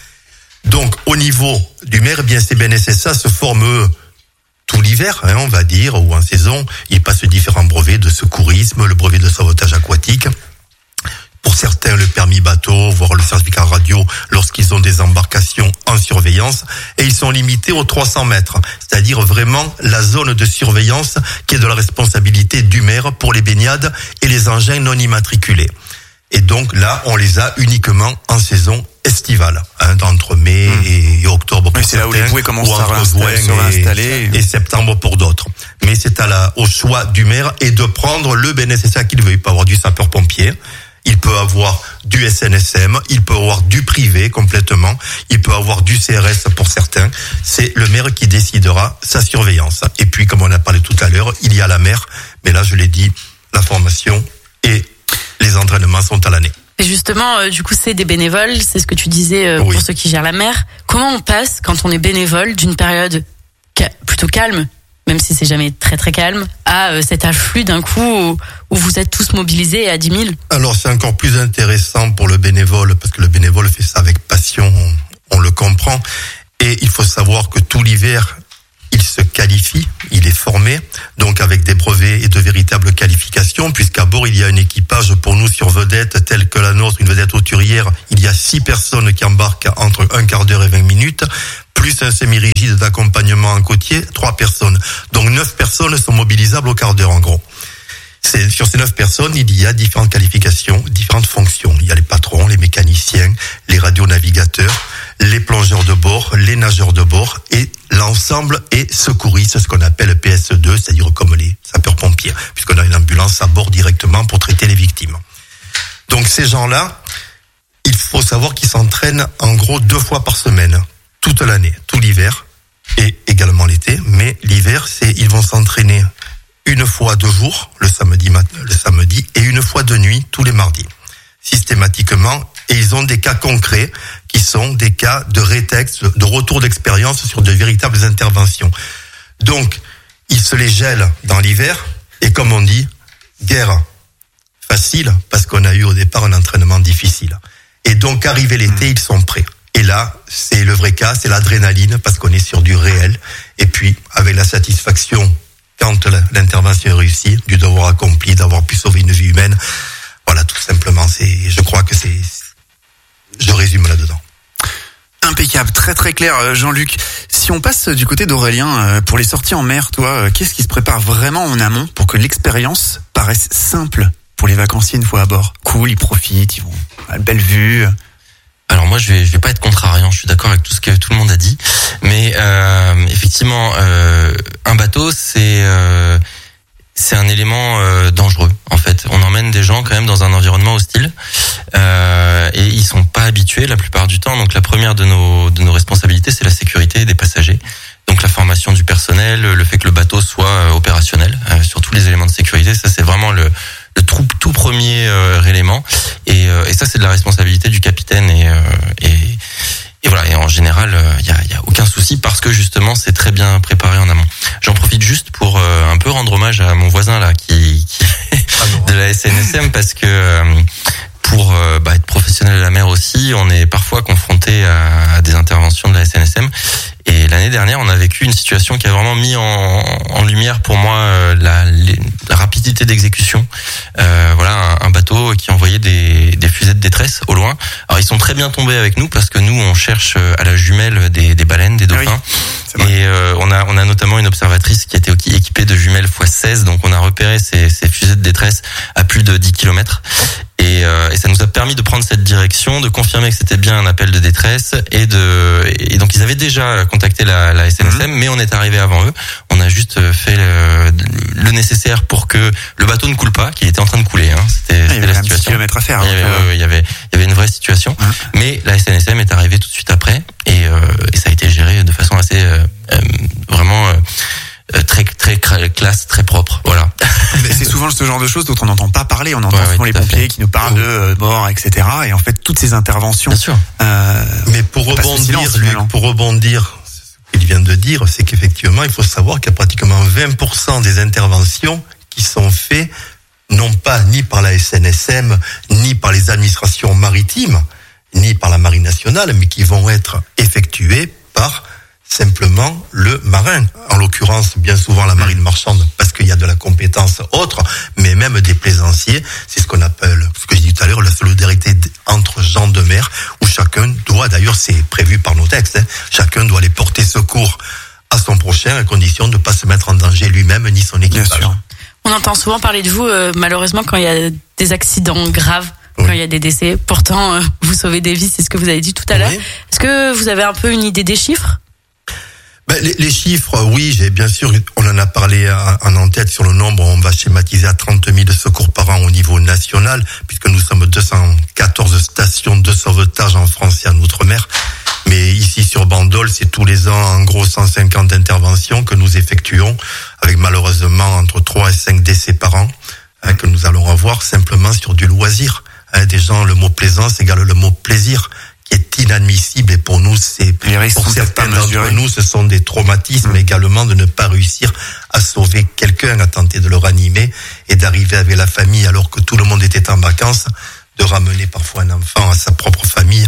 Donc au niveau du maire, eh bien ces B N S S A se forment eux, tout l'hiver, hein, on va dire, ou en saison. Ils passent différents brevets de secourisme, le brevet de sauvetage aquatique. Pour certains, le permis bateau, voire le certificat radio lorsqu'ils ont des embarcations en surveillance. Et ils sont limités aux trois cents mètres. C'est-à-dire vraiment la zone de surveillance qui est de la responsabilité du maire pour les baignades et les engins non immatriculés. Et donc là, on les a uniquement en saison estivale, hein, entre mai mmh. et octobre pour oui, c'est certains, là où les bouées commencent ou à juin réinstaller et, et septembre pour d'autres. Mais c'est à la, au choix du maire et de prendre le B N S S A qu'il veut. Il peut avoir du sapeur-pompier, il peut avoir du S N S M, il peut avoir du privé complètement, il peut avoir du C R S pour certains. C'est le maire qui décidera sa surveillance. Et puis, comme on a parlé tout à l'heure, il y a la mer, mais là, je l'ai dit, la formation et les entraînements sont à l'année. Et justement, euh, du coup, c'est des bénévoles, c'est ce que tu disais euh, oui. pour ceux qui gèrent la mer. Comment on passe, quand on est bénévole, d'une période ca- plutôt calme, même si c'est jamais très très calme, à euh, cet afflux d'un coup où, où vous êtes tous mobilisés à dix mille? Alors c'est encore plus intéressant pour le bénévole, parce que le bénévole fait ça avec passion, on, on le comprend. Et il faut savoir que tout l'hiver, il se qualifie, il est formé, donc avec des brevets et de véritables qualifications, puisqu'à bord, il y a un équipage pour nous sur vedette, telle que la nôtre, une vedette hauturière. Il y a six personnes qui embarquent entre un quart d'heure et vingt minutes, plus un semi-rigide d'accompagnement en côtier, trois personnes. Donc neuf personnes sont mobilisables au quart d'heure, en gros. C'est, sur ces neuf personnes, il y a différentes qualifications, différentes fonctions. Il y a les patrons, les mécaniciens, les radionavigateurs, les plongeurs de bord, les nageurs de bord, et l'ensemble est secouriste, ce qu'on appelle P S deux, c'est-à-dire comme les sapeurs-pompiers, puisqu'on a une ambulance à bord directement pour traiter les victimes. Donc ces gens-là, il faut savoir qu'ils s'entraînent en gros deux fois par semaine, toute l'année, tout l'hiver, et également l'été, mais l'hiver, c'est ils vont s'entraîner une fois de jour, le samedi matin, le samedi, et une fois de nuit, tous les mardis, systématiquement. Et ils ont des cas concrets qui sont des cas de rétexte, de retour d'expérience sur de véritables interventions. Donc, ils se les gèlent dans l'hiver, et comme on dit, guerre facile, parce qu'on a eu au départ un entraînement difficile. Et donc, arrivé l'été, ils sont prêts. Et là, c'est le vrai cas, c'est l'adrénaline, parce qu'on est sur du réel. Et puis, avec la satisfaction quand l'intervention est réussie, du devoir accompli, d'avoir pu sauver une vie humaine. Voilà, tout simplement, c'est, je crois que c'est, je résume là-dedans. Impeccable, très très clair, Jean-Luc. Si on passe du côté d'Aurélien, pour les sorties en mer, toi, qu'est-ce qui se prépare vraiment en amont pour que l'expérience paraisse simple pour les vacanciers une fois à bord? Cool, ils profitent, ils vont à belle vue. Alors moi je vais je vais pas être contrariant, je suis d'accord avec tout ce que tout le monde a dit, mais euh, effectivement euh, un bateau c'est euh, c'est un élément euh, dangereux en fait. On emmène des gens quand même dans un environnement hostile euh, et ils sont pas habitués la plupart du temps. Donc la première de nos de nos responsabilités, c'est la sécurité des passagers. Donc la formation du personnel, le fait que le bateau soit opérationnel euh, sur tous les éléments de sécurité, ça c'est vraiment le le tout, tout premier euh, élément. Et, euh, et ça c'est de la responsabilité du capitaine et euh, et Et voilà, et en général, il euh, y, a, y a aucun souci parce que justement, c'est très bien préparé en amont. J'en profite juste pour euh, un peu rendre hommage à mon voisin là, qui, qui est de la S N S M, parce que euh, pour euh, bah, être professionnel de la mer aussi, on est parfois confronté à, à des interventions de la S N S M. Et l'année dernière, on a vécu une situation qui a vraiment mis en, en lumière pour moi euh, la, les, la rapidité d'exécution. Euh, voilà, un, un bateau qui envoyait des, des fusées de détresse au loin. Alors ils sont très bien tombés avec nous parce que nous on cherche à la jumelle des, des baleines, des dauphins. Oui, et euh, on a on a notamment une observatrice qui était équipée de jumelles fois seize, donc on a repéré ces, ces fusées de détresse à plus de dix kilomètres. Et, euh, et ça nous a permis de prendre cette direction, de confirmer que c'était bien un appel de détresse et de et donc ils avaient déjà contacté la, la S N S M, mmh. mais on est arrivé avant eux. On a juste fait le, le nécessaire pour que le bateau ne coule pas, qu'il était en train de couler. Hein. C'était, ah, c'était la situation. À faire, il y avait, euh... ouais, il y avait il y avait une vraie situation, mmh. mais la S N S M est arrivée tout de suite après et, euh, et ça a été géré de façon assez euh, euh, vraiment. Euh, très très classe, très propre, voilà. Mais c'est souvent ce genre de choses dont on n'entend pas parler. On entend ouais, souvent ouais, les pompiers fait. qui nous parlent de euh, mort, et cetera. Et en fait, toutes ces interventions. Bien sûr. Euh, Mais pour rebondir, silence, Luc, pour rebondir, ce qu'il vient de dire, c'est qu'effectivement, il faut savoir qu'il y a pratiquement vingt pour cent des interventions qui sont faites non pas ni par la S N S M, ni par les administrations maritimes, ni par la Marine nationale, mais qui vont être effectuées par simplement le marin, en l'occurrence bien souvent la marine marchande, parce qu'il y a de la compétence autre, mais même des plaisanciers, c'est ce qu'on appelle, ce que j'ai dit tout à l'heure, la solidarité entre gens de mer, où chacun doit, d'ailleurs c'est prévu par nos textes, hein, chacun doit aller porter secours à son prochain, à condition de ne pas se mettre en danger lui-même ni son équipage. On entend souvent parler de vous, euh, malheureusement, quand il y a des accidents graves, quand oui. il y a des décès. Pourtant, euh, vous sauvez des vies, c'est ce que vous avez dit tout à l'heure. Oui. Est-ce que vous avez un peu une idée des chiffres ? Ben, les, les chiffres, oui, j'ai bien sûr, on en a parlé en, en tête sur le nombre, on va schématiser à trente mille secours par an au niveau national, puisque nous sommes deux cent quatorze stations de sauvetage en France et en Outre-mer. Mais ici sur Bandol, c'est tous les ans en gros cent cinquante interventions que nous effectuons, avec malheureusement entre trois et cinq décès par an, hein, que nous allons avoir simplement sur du loisir. Hein, des gens, le mot plaisance égale le mot plaisir, qui est inadmissible, et pour nous, c'est, pour certains d'entre nous, ce sont des traumatismes mmh. également de ne pas réussir à sauver quelqu'un, à tenter de le ranimer et d'arriver avec la famille alors que tout le monde était en vacances, de ramener parfois un enfant à sa propre famille.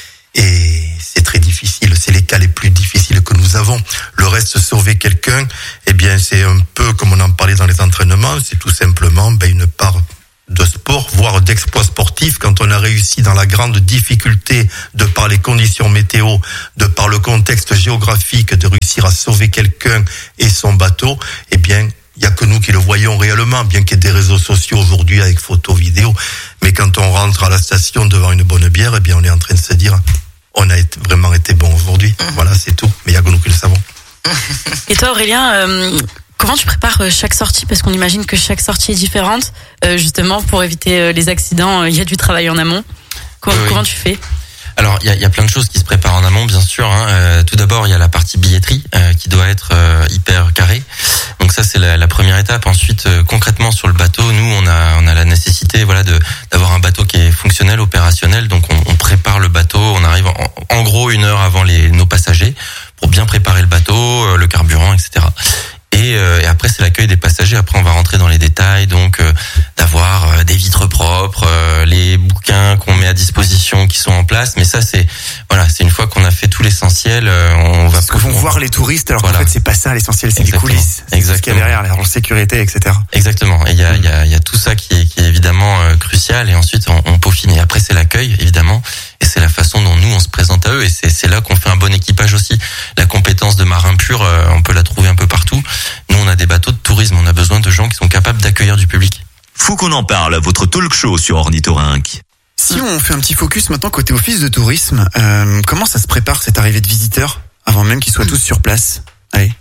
Et c'est très difficile, c'est les cas les plus difficiles que nous avons. Le reste, sauver quelqu'un, eh bien, c'est un peu comme on en parlait dans les entraînements, c'est tout simplement, ben, une part de sport, voire d'exploit sportif, quand on a réussi dans la grande difficulté, de par les conditions météo, de par le contexte géographique, de réussir à sauver quelqu'un et son bateau, eh bien, il y a que nous qui le voyons réellement, bien qu'il y ait des réseaux sociaux aujourd'hui avec photos, vidéos, mais quand on rentre à la station devant une bonne bière, eh bien, on est en train de se dire, on a été, vraiment été bon aujourd'hui. Voilà, c'est tout. Mais il y a que nous qui le savons. Et toi, Aurélien, euh... comment tu prépares chaque sortie ? Parce qu'on imagine que chaque sortie est différente. Euh, justement, pour éviter les accidents, il y a du travail en amont. Comment, oui. comment tu fais ? Alors, il y a, y a plein de choses qui se préparent en amont, bien sûr. Hein. Euh, tout d'abord, il y a la partie billetterie euh, qui doit être euh, hyper carrée. Donc ça, c'est la, la première étape. Ensuite, euh, concrètement sur le bateau, nous, on a, on a la nécessité, voilà, de d'avoir un bateau qui est fonctionnel, opérationnel. Donc, on, on prépare le bateau. On arrive en, en gros une heure avant les nos passagers pour bien préparer le bateau, euh, le carburant, et cetera. Et, euh, et après c'est l'accueil des passagers. Après on va rentrer dans les détails, donc euh, d'avoir euh, des vitres propres, euh, les bouquins qu'on met à disposition qui sont en place. Mais ça c'est voilà, c'est une fois qu'on a fait tout l'essentiel, euh, on va. Ce que vont voir les touristes, alors voilà. qu'en fait c'est pas ça l'essentiel, c'est Exactement. les coulisses, c'est Exactement. ce qu'il y a derrière, la sécurité, et cetera. Exactement. Et il y a il y a il y a tout ça qui est qui est évidemment euh, crucial. Et ensuite on, on peaufine. Et après c'est l'accueil évidemment. Et c'est la façon dont nous on se présente à eux. Et c'est c'est là qu'on fait un bon équipage aussi. La compétence de marin pur, euh, on peut la trouver un peu partout. Nous, on a des bateaux de tourisme, on a besoin de gens qui sont capables d'accueillir du public. Faut qu'on en parle, votre talk show sur Ornithorynque. Si on fait un petit focus maintenant côté office de tourisme, euh, comment ça se prépare cette arrivée de visiteurs avant même qu'ils soient tous sur place ? Allez,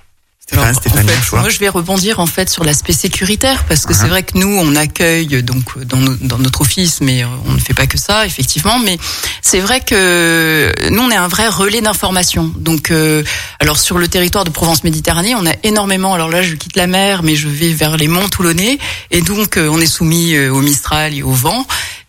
Stéphane, Stéphanie, en fait, moi, je vais rebondir en fait sur l'aspect sécuritaire parce que uh-huh. c'est vrai que nous, on accueille donc dans, no, dans notre office, mais on ne fait pas que ça, effectivement. Mais c'est vrai que nous, on est un vrai relais d'information. Donc, euh, alors sur le territoire de Provence-Méditerranée, on a énormément. Alors là, je quitte la mer, mais je vais vers les monts toulonnais, et donc euh, on est soumis euh, au Mistral et au vent.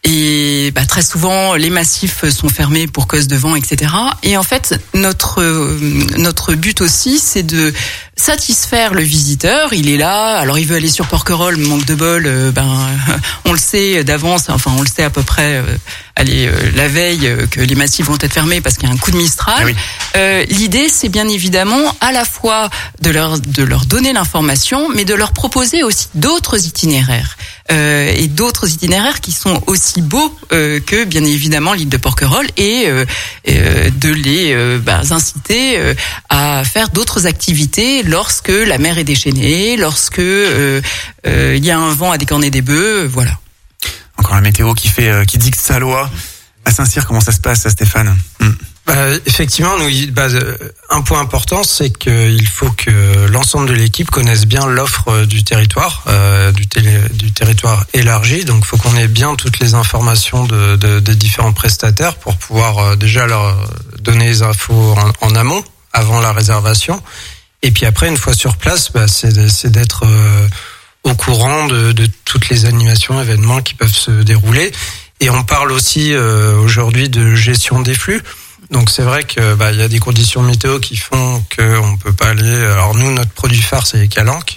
Et bah, très souvent, les massifs sont fermés pour cause de vent, et cetera. Et en fait, notre euh, notre but aussi, c'est de satisfaire le visiteur. Il est là, alors il veut aller sur Porquerolles, manque de bol, euh, ben on le sait d'avance. Enfin, on le sait à peu près. Euh, allez, euh, la veille euh, que les massifs vont être fermés parce qu'il y a un coup de Mistral. Ah oui. Euh, l'idée, c'est bien évidemment à la fois de leur de leur donner l'information, mais de leur proposer aussi d'autres itinéraires. Euh, et d'autres itinéraires qui sont aussi beaux euh, que bien évidemment l'île de Porquerolles et euh, euh, de les euh, bah, inciter euh, à faire d'autres activités lorsque la mer est déchaînée, lorsque euh, euh, il y a un vent à décorner des bœufs, voilà. Encore la météo qui fait euh, qui dicte sa loi. À Saint-Cyr, comment ça se passe, Stéphane? mm. Bah, effectivement, nous, bah, un point important, c'est qu'il faut que l'ensemble de l'équipe connaisse bien l'offre du territoire, euh, du, télé, du territoire élargi. Donc, il faut qu'on ait bien toutes les informations de, de, des différents prestataires pour pouvoir euh, déjà leur donner les infos en, en amont, avant la réservation. Et puis après, une fois sur place, bah, c'est, c'est d'être euh, au courant de, de toutes les animations, événements qui peuvent se dérouler. Et on parle aussi euh, aujourd'hui de gestion des flux. Donc c'est vrai que bah il y a des conditions météo qui font que on peut pas aller. Alors nous, notre produit phare, c'est les calanques.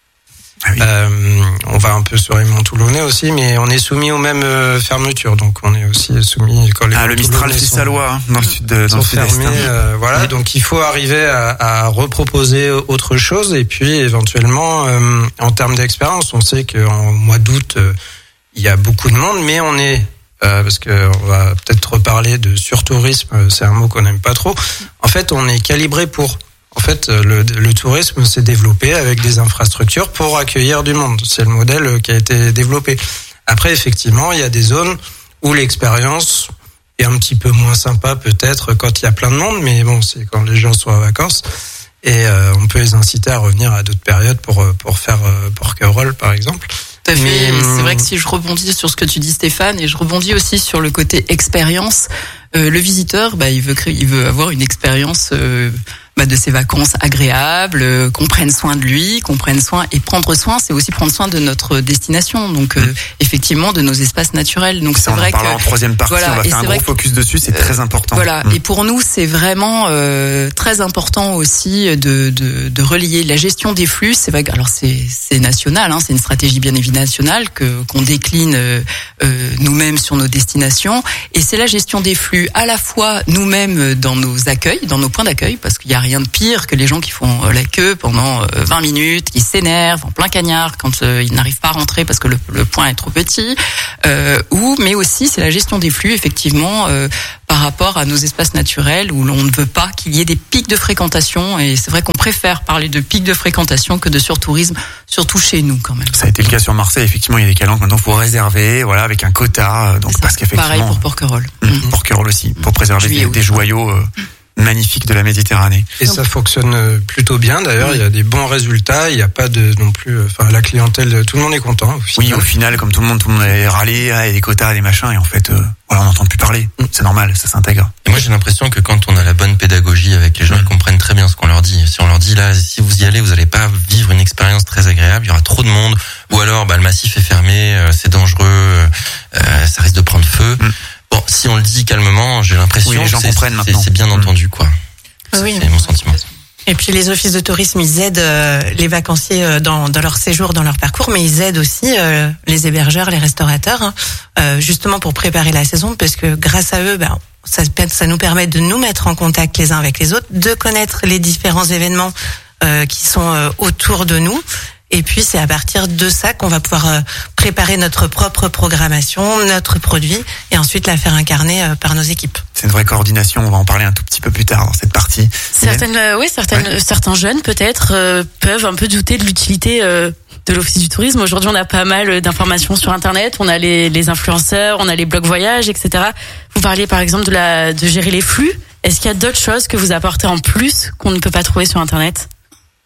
Ah oui. euh, on va un peu sur les monts toulonnais aussi, mais on est soumis aux mêmes euh, fermetures. Donc on est aussi soumis quand les ah le Mistral fait sa loi hein, dans le sud de, dans le sud-est. Euh, voilà, oui. Donc il faut arriver à, à reproposer autre chose. Et puis éventuellement, euh, en termes d'expérience, on sait qu'en mois d'août, euh, il y a beaucoup de monde, mais on est Euh, parce que on va peut-être reparler de surtourisme, c'est un mot qu'on n'aime pas trop. En fait, on est calibré pour. En fait, le, le tourisme s'est développé avec des infrastructures pour accueillir du monde. C'est le modèle qui a été développé. Après, effectivement, il y a des zones où l'expérience est un petit peu moins sympa, peut-être quand il y a plein de monde, mais bon, c'est quand les gens sont en vacances. Et euh, on peut les inciter à revenir à d'autres périodes pour pour faire euh, Porquerolles, par exemple. Tout à fait. Mais, c'est vrai que si je rebondis sur ce que tu dis, Stéphane, et je rebondis aussi sur le côté expérience, euh, le visiteur, bah, il veut créer, il veut avoir une expérience euh, bah, de ses vacances agréables, euh, qu'on prenne soin de lui, qu'on prenne soin et prendre soin, c'est aussi prendre soin de notre destination. Donc, euh, effectivement, de nos espaces naturels. Donc, ça, c'est vrai que en troisième partie, voilà, on va faire un gros focus dessus. C'est euh, très important. Voilà. Mmh. Et pour nous, c'est vraiment euh, très important aussi de, de de relier la gestion des flux. C'est vrai. Alors, c'est c'est national, hein, c'est une stratégie bien évidemment nationale que qu'on décline euh, euh, nous-mêmes sur nos destinations. Et c'est la gestion des flux à la fois nous-mêmes dans nos accueils, dans nos points d'accueil, parce qu'il y a rien de pire que les gens qui font la queue pendant vingt minutes, qui s'énervent en plein cagnard quand euh, ils n'arrivent pas à rentrer parce que le, le point est trop petit. Euh, ou, mais aussi, c'est la gestion des flux, effectivement, euh, par rapport à nos espaces naturels où l'on ne veut pas qu'il y ait des pics de fréquentation. Et c'est vrai qu'on préfère parler de pics de fréquentation que de surtourisme, surtout chez nous quand même. Ça a été le cas sur Marseille. Effectivement, il y a des calanques maintenant faut réserver, voilà, avec un quota. Donc parce qu'effectivement. Pareil pour Porquerolles. Mmh, mmh. Porquerolles aussi, pour préserver des, des joyaux. Euh, magnifique de la Méditerranée. Et ça fonctionne plutôt bien. D'ailleurs, oui. Il y a des bons résultats. Il n'y a pas de non plus. Enfin, la clientèle, tout le monde est content. Au oui, au final, comme tout le monde, tout le monde est râlé, il y a des quotas, des machins, et en fait, euh, voilà, on n'entend plus parler. Mm. C'est normal, ça s'intègre. Et moi, j'ai l'impression que quand on a la bonne pédagogie avec les gens, mm. ils comprennent très bien ce qu'on leur dit. Si on leur dit là, si vous y allez, vous n'allez pas vivre une expérience très agréable. Il y aura trop de monde, ou alors, bah, le massif est fermé, euh, c'est dangereux, euh, ça risque de prendre feu. Mm. Bon, si on le dit calmement, j'ai l'impression oui, les gens que comprennent c'est, maintenant. c'est bien entendu, quoi. Oui, c'est mon sentiment. Et puis les offices de tourisme, ils aident euh, les vacanciers euh, dans, dans leur séjour, dans leur parcours, mais ils aident aussi euh, les hébergeurs, les restaurateurs, hein, euh, justement pour préparer la saison, parce que grâce à eux, ben, ça, ça nous permet de nous mettre en contact les uns avec les autres, de connaître les différents événements euh, qui sont euh, autour de nous. Et puis c'est à partir de ça qu'on va pouvoir euh, préparer notre propre programmation, notre produit, et ensuite la faire incarner euh, par nos équipes. C'est une vraie coordination. On va en parler un tout petit peu plus tard dans cette partie. Certaines, euh, oui, certaines, ouais. certains jeunes peut-être euh, peuvent un peu douter de l'utilité euh, de l'office du tourisme. Aujourd'hui, on a pas mal d'informations sur Internet. On a les, les influenceurs, on a les blogs voyages, et cetera. Vous parliez par exemple de la, de gérer les flux. Est-ce qu'il y a d'autres choses que vous apportez en plus qu'on ne peut pas trouver sur Internet ?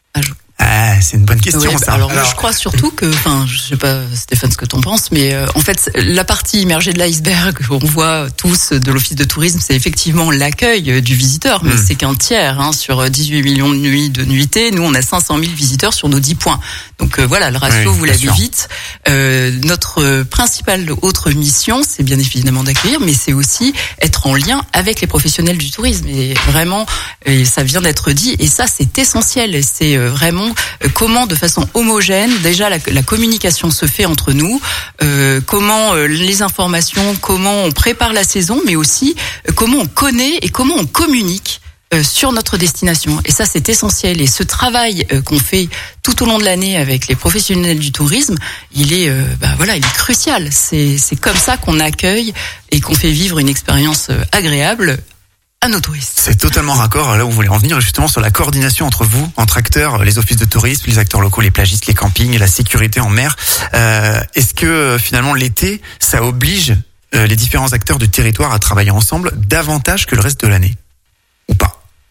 Ah, c'est une bonne question, ouais, ça. Alors, alors, je crois surtout que, enfin, je sais pas, Stéphane, ce que t'en penses, mais euh, en fait, la partie immergée de l'iceberg qu'on voit tous de l'Office de tourisme, c'est effectivement l'accueil du visiteur, mais mmh. c'est qu'un tiers, hein, sur dix-huit millions de nuits de nuitées. Nous, on a cinq cent mille visiteurs sur nos dix points. Donc euh, voilà, le ratio, oui, vous l'avez vite. Euh, notre principale autre mission, c'est bien évidemment d'accueillir, mais c'est aussi être en lien avec les professionnels du tourisme. Et vraiment, et ça vient d'être dit, et ça, c'est essentiel. C'est euh, vraiment euh, comment, de façon homogène, déjà la, la communication se fait entre nous, euh, comment euh, les informations, comment on prépare la saison, mais aussi euh, comment on connaît et comment on communique Euh, sur notre destination. Et ça, c'est essentiel. Et ce travail euh, qu'on fait tout au long de l'année avec les professionnels du tourisme, il est, euh, bah voilà, il est crucial. C'est, c'est comme ça qu'on accueille et qu'on fait vivre une expérience euh, agréable à nos touristes. C'est totalement raccord. Là où vous voulez en venir, justement, sur la coordination entre vous, entre acteurs, les offices de tourisme, les acteurs locaux, les plagistes, les campings et la sécurité en mer. Euh, est-ce que finalement l'été, ça oblige euh, les différents acteurs du territoire à travailler ensemble davantage que le reste de l'année? Ou pas?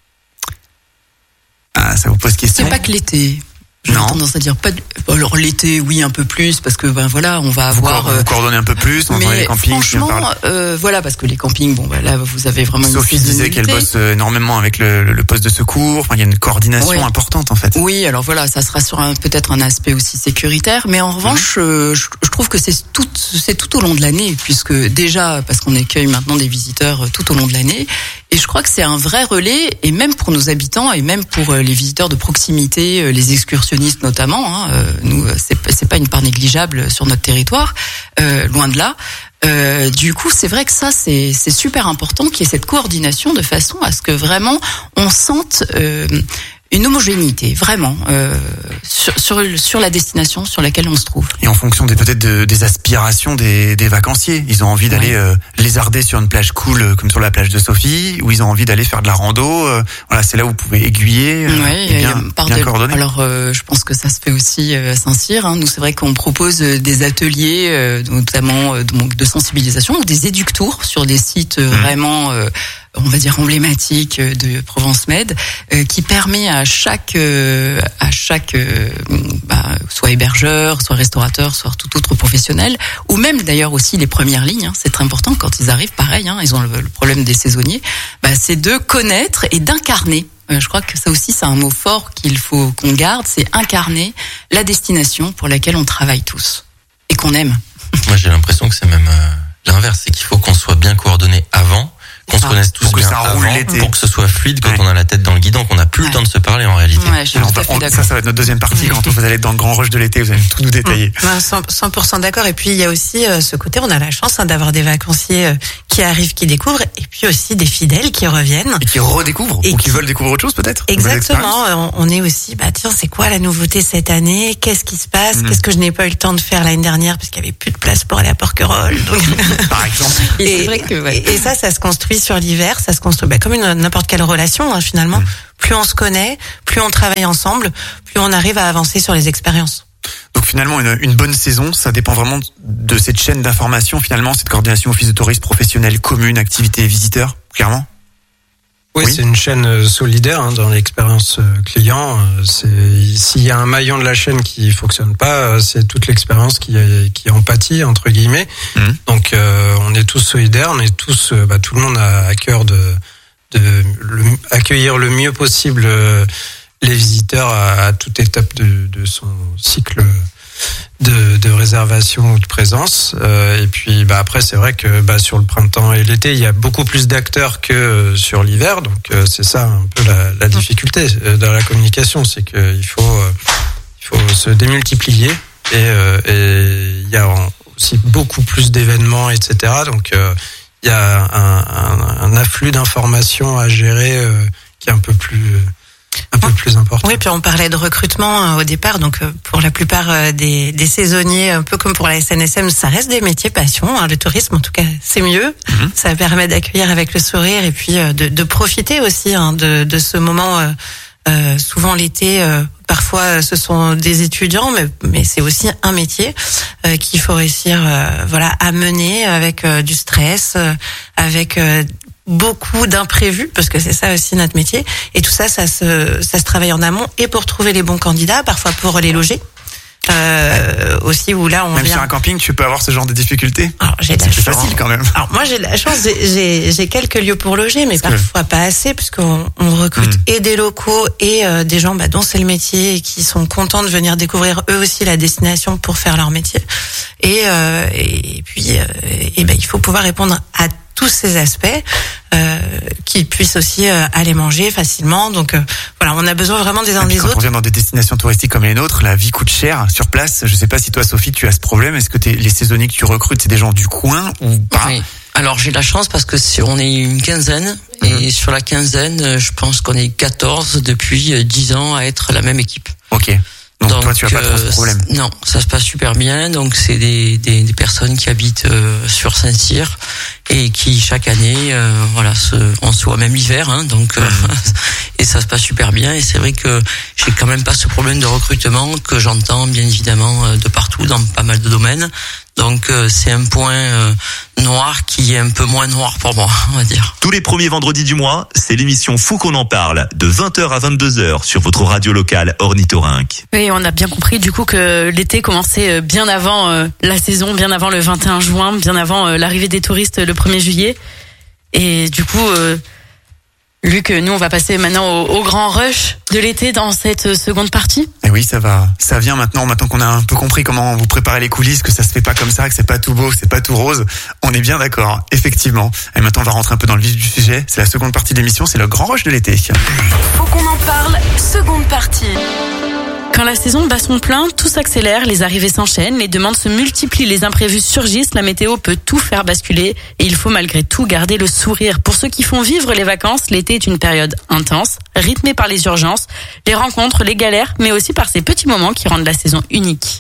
Ah, ça vous pose question? C'est pas que l'été. J'ai tendance à dire pas. De... Alors l'été, oui, un peu plus, parce que ben voilà, on va vous avoir. Vous coordonnez un peu plus, on mais les campings. Franchement, euh, voilà, parce que les campings, bon, ben là, vous avez vraiment. Sophie une disait qu'elle bosse énormément avec le, le poste de secours. Enfin, il y a une coordination oui. importante en fait. Oui, alors voilà, ça sera sur un, peut-être un aspect aussi sécuritaire, mais en revanche, mmh. euh, je, je trouve que c'est tout, c'est tout au long de l'année, puisque déjà parce qu'on accueille maintenant des visiteurs tout au long de l'année. Et je crois que c'est un vrai relais, et même pour nos habitants, et même pour les visiteurs de proximité, les excursionnistes notamment. Hein, nous, c'est, c'est pas une part négligeable sur notre territoire, euh, loin de là. Euh, du coup, c'est vrai que ça, c'est, c'est super important qu'il y ait cette coordination de façon à ce que vraiment on sente euh, une homogénéité, vraiment, euh, sur, sur, sur la destination sur laquelle on se trouve. Et en fonction des, peut-être de, des aspirations des, des vacanciers. Ils ont envie d'aller ouais. euh, lézarder sur une plage cool, euh, comme sur la plage de Sophie, ou ils ont envie d'aller faire de la rando. Euh, voilà, c'est là où vous pouvez aiguiller, euh, ouais, et bien, bien de, coordonner. Alors, euh, je pense que ça se fait aussi euh, à Saint-Cyr. Hein. Nous, c'est vrai qu'on propose des ateliers, euh, notamment euh, donc, de sensibilisation, ou des éductours sur des sites euh, mmh. vraiment... Euh, on va dire emblématique de Provence-Med, euh, qui permet à chaque euh, à chaque euh, bah, soit hébergeur, soit restaurateur, soit tout autre professionnel, ou même d'ailleurs aussi les premières lignes, hein, c'est très important quand ils arrivent, pareil, hein, ils ont le, le problème des saisonniers, bah, c'est de connaître et d'incarner. Euh, je crois que ça aussi c'est un mot fort qu'il faut qu'on garde, c'est incarner la destination pour laquelle on travaille tous et qu'on aime. Moi j'ai l'impression que c'est même euh, l'inverse, c'est qu'il faut qu'on soit bien coordonné avant, qu'on ah, se connaisse tous bien avant, pour que ce soit fluide quand ouais. on a la tête dans le guidon, qu'on n'a plus ouais. le temps de se parler en réalité. Ouais, je suis Alors, tout à fait on, d'accord. Ça, ça va être notre deuxième partie. Quand vous allez être dans le grand rush de l'été, vous allez tout nous détailler. cent pour cent d'accord. Et puis, il y a aussi euh, ce côté, on a la chance hein, d'avoir des vacanciers euh, qui arrivent, qui découvrent, et puis aussi des fidèles qui reviennent. Et qui redécouvrent, et ou qui, qui veulent découvrir autre chose peut-être. Exactement. On, on est aussi, bah tiens, c'est quoi la nouveauté cette année? Qu'est-ce qui se passe? mmh. Qu'est-ce que je n'ai pas eu le temps de faire l'année dernière parce qu'il y avait plus de place pour aller à Porquerolles, donc... par exemple. Et, et, c'est vrai que, ouais. et, et ça, ça se construit sur l'hiver, ça se construit bah, comme une, n'importe quelle relation hein, finalement. Mmh. Plus on se connaît, plus on travaille ensemble, plus on arrive à avancer sur les expériences. Donc finalement, une, une bonne saison, ça dépend vraiment de cette chaîne d'information, finalement, cette coordination office de tourisme, professionnel, commune, activité, visiteurs, clairement. Oui, oui, c'est une chaîne solidaire hein, dans l'expérience client. C'est, s'il y a un maillon de la chaîne qui fonctionne pas, c'est toute l'expérience qui, qui en pâtit, entre guillemets. Mmh. Donc euh, on est tous solidaires, on est tous, bah, tout le monde a à cœur de, de le, accueillir le mieux possible euh, les visiteurs à, à toute étape de, de son cycle de, de réservation ou de présence. Euh, et puis bah après c'est vrai que bah, sur le printemps et l'été il y a beaucoup plus d'acteurs que euh, sur l'hiver, donc euh, c'est ça un peu la, la difficulté euh, dans la communication, c'est qu'il faut euh, il faut se démultiplier et euh, et il y a aussi beaucoup plus d'événements, et cetera. Donc euh, il y a un, un, un afflux d'informations à gérer euh, qui est un peu plus euh, un peu plus important. Oui, puis on parlait de recrutement hein, au départ, donc euh, pour la plupart euh, des, des saisonniers, un peu comme pour la S N S M, ça reste des métiers passion. Hein, le tourisme, en tout cas, c'est mieux. Mm-hmm. Ça permet d'accueillir avec le sourire et puis euh, de, de profiter aussi hein, de, de ce moment. Euh, euh, souvent l'été, euh, parfois ce sont des étudiants, mais, mais c'est aussi un métier euh, qu'il faut réussir, euh, voilà, à mener avec euh, du stress, euh, avec euh, beaucoup d'imprévus, parce que c'est ça aussi notre métier. Et tout ça, ça se, ça se travaille en amont, et pour trouver les bons candidats, parfois pour les loger. Euh, aussi où là on même vient... sur un camping tu peux avoir ce genre de difficultés. Alors j'ai de la c'est chance. facile quand même. Alors moi j'ai de la chance, j'ai j'ai quelques lieux pour loger, mais Parce parfois que... pas assez, puisqu'on on recrute mmh. et des locaux et euh, des gens bah, dont c'est le métier et qui sont contents de venir découvrir eux aussi la destination pour faire leur métier. Et euh, et puis euh, et ben il faut pouvoir répondre à tous ces aspects, euh, qu'ils puissent aussi euh, aller manger facilement. Donc euh, voilà, on a besoin vraiment des uns des quand autres. Quand on vient dans des destinations touristiques comme les nôtres, la vie coûte cher sur place. Je sais pas si toi, Sophie, tu as ce problème. Est-ce que t'es, les saisonniers que tu recrutes, c'est des gens du coin ou pas? Oui. Alors j'ai de la chance parce que si on est une quinzaine mmh. et sur la quinzaine, je pense qu'on est quatorze depuis dix ans à être la même équipe. Ok. Donc, donc toi, tu as pas trop ce problème. Non, ça se passe super bien. Donc c'est des des, des personnes qui habitent euh, sur Saint-Cyr et qui chaque année, euh, voilà, se, on se voit même l'hiver, hein, donc euh, et ça se passe super bien. Et c'est vrai que j'ai quand même pas ce problème de recrutement que j'entends bien évidemment de partout dans pas mal de domaines. Donc euh, c'est un point euh, noir qui est un peu moins noir pour moi, on va dire. Tous les premiers vendredis du mois, c'est l'émission Fou qu'on en parle, de vingt heures à vingt-deux heures sur votre radio locale Ornithorynque. Oui, on a bien compris du coup que l'été commençait bien avant euh, la saison, bien avant le vingt et un juin, bien avant euh, l'arrivée des touristes le premier juillet. Et du coup, euh, Luc, nous on va passer maintenant au, au grand rush de l'été dans cette seconde partie. Et oui, ça va, ça vient maintenant, maintenant qu'on a un peu compris comment vous préparez les coulisses, que ça se fait pas comme ça, que c'est pas tout beau, que c'est pas tout rose. On est bien d'accord, effectivement. Et maintenant, on va rentrer un peu dans le vif du sujet. C'est la seconde partie de l'émission, c'est le grand rush de l'été. Faut qu'on en parle, seconde partie. Quand la saison bat son plein, tout s'accélère, les arrivées s'enchaînent, les demandes se multiplient, les imprévus surgissent, la météo peut tout faire basculer et il faut malgré tout garder le sourire. Pour ceux qui font vivre les vacances, l'été est une période intense, rythmée par les urgences, les rencontres, les galères, mais aussi par ces petits moments qui rendent la saison unique.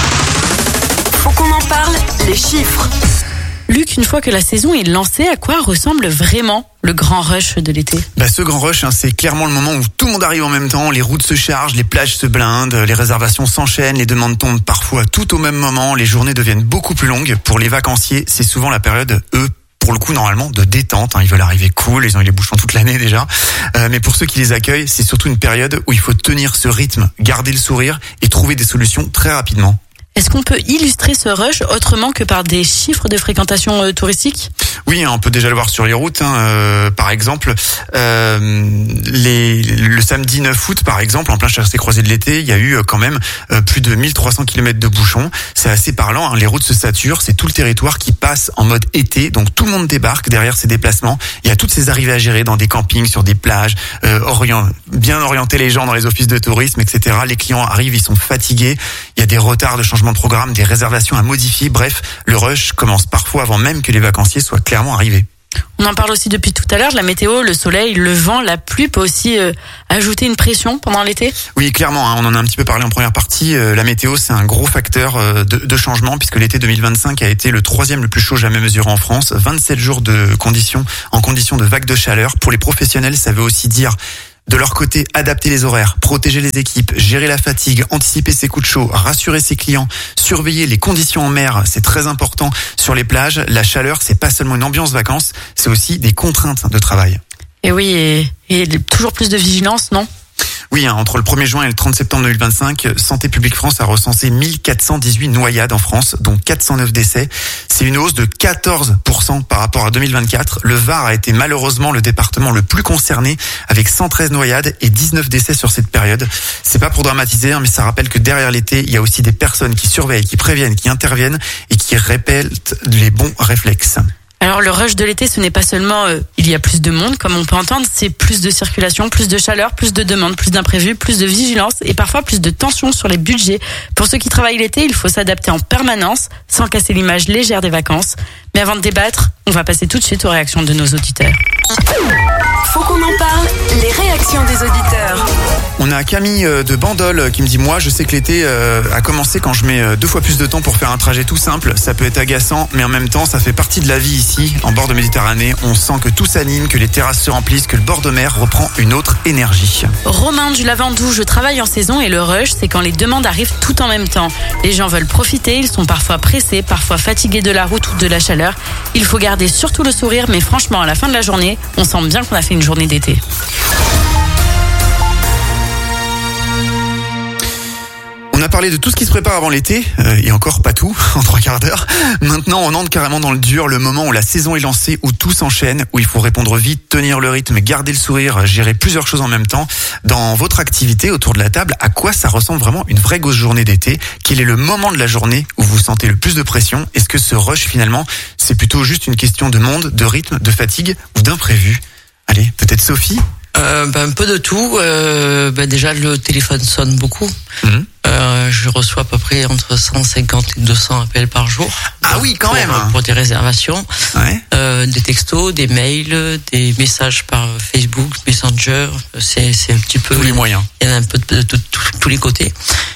Faut qu'on en parle, les chiffres. Luc, une fois que la saison est lancée, à quoi ressemble vraiment le grand rush de l'été? Bah, ce grand rush, hein, c'est clairement le moment où tout le monde arrive en même temps, les routes se chargent, les plages se blindent, les réservations s'enchaînent, les demandes tombent parfois tout au même moment, les journées deviennent beaucoup plus longues. Pour les vacanciers, c'est souvent la période, eux, pour le coup, normalement, de détente. Hein. Ils veulent arriver cool, ils ont eu les bouchons toute l'année déjà. Euh, mais pour ceux qui les accueillent, c'est surtout une période où il faut tenir ce rythme, garder le sourire et trouver des solutions très rapidement. Est-ce qu'on peut illustrer ce rush autrement que par des chiffres de fréquentation euh, touristique? Oui, on peut déjà le voir sur les routes. Hein. Euh, par exemple, euh, les, le samedi neuf août, par exemple, en plein chassé-croisé de l'été, il y a eu quand même euh, plus de mille trois cents kilomètres de bouchons. C'est assez parlant. Hein. Les routes se saturent. C'est tout le territoire qui passe en mode été. Donc tout le monde débarque derrière ces déplacements. Il y a toutes ces arrivées à gérer dans des campings, sur des plages, euh, orient, bien orienter les gens dans les offices de tourisme, et cetera. Les clients arrivent, ils sont fatigués. Il y a des retards de changement de programme, des réservations à modifier. Bref, le rush commence parfois avant même que les vacanciers soient clairement arrivés. On en parle aussi depuis tout à l'heure, de la météo, le soleil, le vent, la pluie peut aussi euh, ajouter une pression pendant l'été? Oui, clairement, hein, on en a un petit peu parlé en première partie. Euh, la météo, c'est un gros facteur euh, de, de changement puisque l'été deux mille vingt-cinq a été le troisième le plus chaud jamais mesuré en France. vingt-sept jours de conditions, en conditions de vague de chaleur. Pour les professionnels, ça veut aussi dire de leur côté, adapter les horaires, protéger les équipes, gérer la fatigue, anticiper ses coups de chaud, rassurer ses clients, surveiller les conditions en mer, c'est très important. Sur les plages, la chaleur, c'est pas seulement une ambiance vacances, c'est aussi des contraintes de travail. Et oui, et, et toujours plus de vigilance, non ? Oui, hein, entre le premier juin et le trente septembre deux mille vingt-cinq, Santé publique France a recensé mille quatre cent dix-huit noyades en France, dont quatre cent neuf décès. C'est une hausse de quatorze pour cent par rapport à deux mille vingt-quatre. Le Var a été malheureusement le département le plus concerné, avec cent treize noyades et dix-neuf décès sur cette période. C'est pas pour dramatiser, hein, mais ça rappelle que derrière l'été, il y a aussi des personnes qui surveillent, qui préviennent, qui interviennent et qui répètent les bons réflexes. Alors le rush de l'été, ce n'est pas seulement euh, il y a plus de monde, comme on peut entendre, c'est plus de circulation, plus de chaleur, plus de demandes, plus d'imprévus, plus de vigilance et parfois plus de tension sur les budgets. Pour ceux qui travaillent l'été, il faut s'adapter en permanence, sans casser l'image légère des vacances. Mais avant de débattre, on va passer tout de suite aux réactions de nos auditeurs. Faut qu'on en parle, les réactions des auditeurs. On a Camille de Bandol qui me dit, moi je sais que l'été euh, a commencé quand je mets deux fois plus de temps pour faire un trajet tout simple. Ça peut être agaçant, mais en même temps ça fait partie de la vie ici, en bord de Méditerranée. On sent que tout s'anime, que les terrasses se remplissent, que le bord de mer reprend une autre énergie. Romain du Lavandou, je travaille en saison et le rush, c'est quand les demandes arrivent tout en même temps. Les gens veulent profiter, ils sont parfois pressés, parfois fatigués de la route ou de la chaleur. Il faut garder surtout le sourire, mais franchement, à la fin de la journée, on sent bien qu'on a fait une journée d'été. On a parlé de tout ce qui se prépare avant l'été, euh, et encore pas tout, en trois quarts d'heure. Maintenant, on entre carrément dans le dur, le moment où la saison est lancée, où tout s'enchaîne, où il faut répondre vite, tenir le rythme, garder le sourire, gérer plusieurs choses en même temps. Dans votre activité, autour de la table, à quoi ça ressemble vraiment une vraie grosse journée d'été? Quel est le moment de la journée où vous sentez le plus de pression? Est-ce que ce rush, finalement, c'est plutôt juste une question de monde, de rythme, de fatigue ou d'imprévu? Allez, peut-être Sophie? Euh, ben, un peu de tout. Euh, ben, déjà, le téléphone sonne beaucoup. Mmh. Euh, je reçois à peu près entre cent cinquante et deux cents appels par jour. Ah oui, quand pour, même. Pour des réservations. Ouais. Euh, des textos, des mails, des messages par Facebook, Messenger. C'est, c'est un petit peu... Tous les moyens. Il y en a un peu de, de, de, de tous les côtés.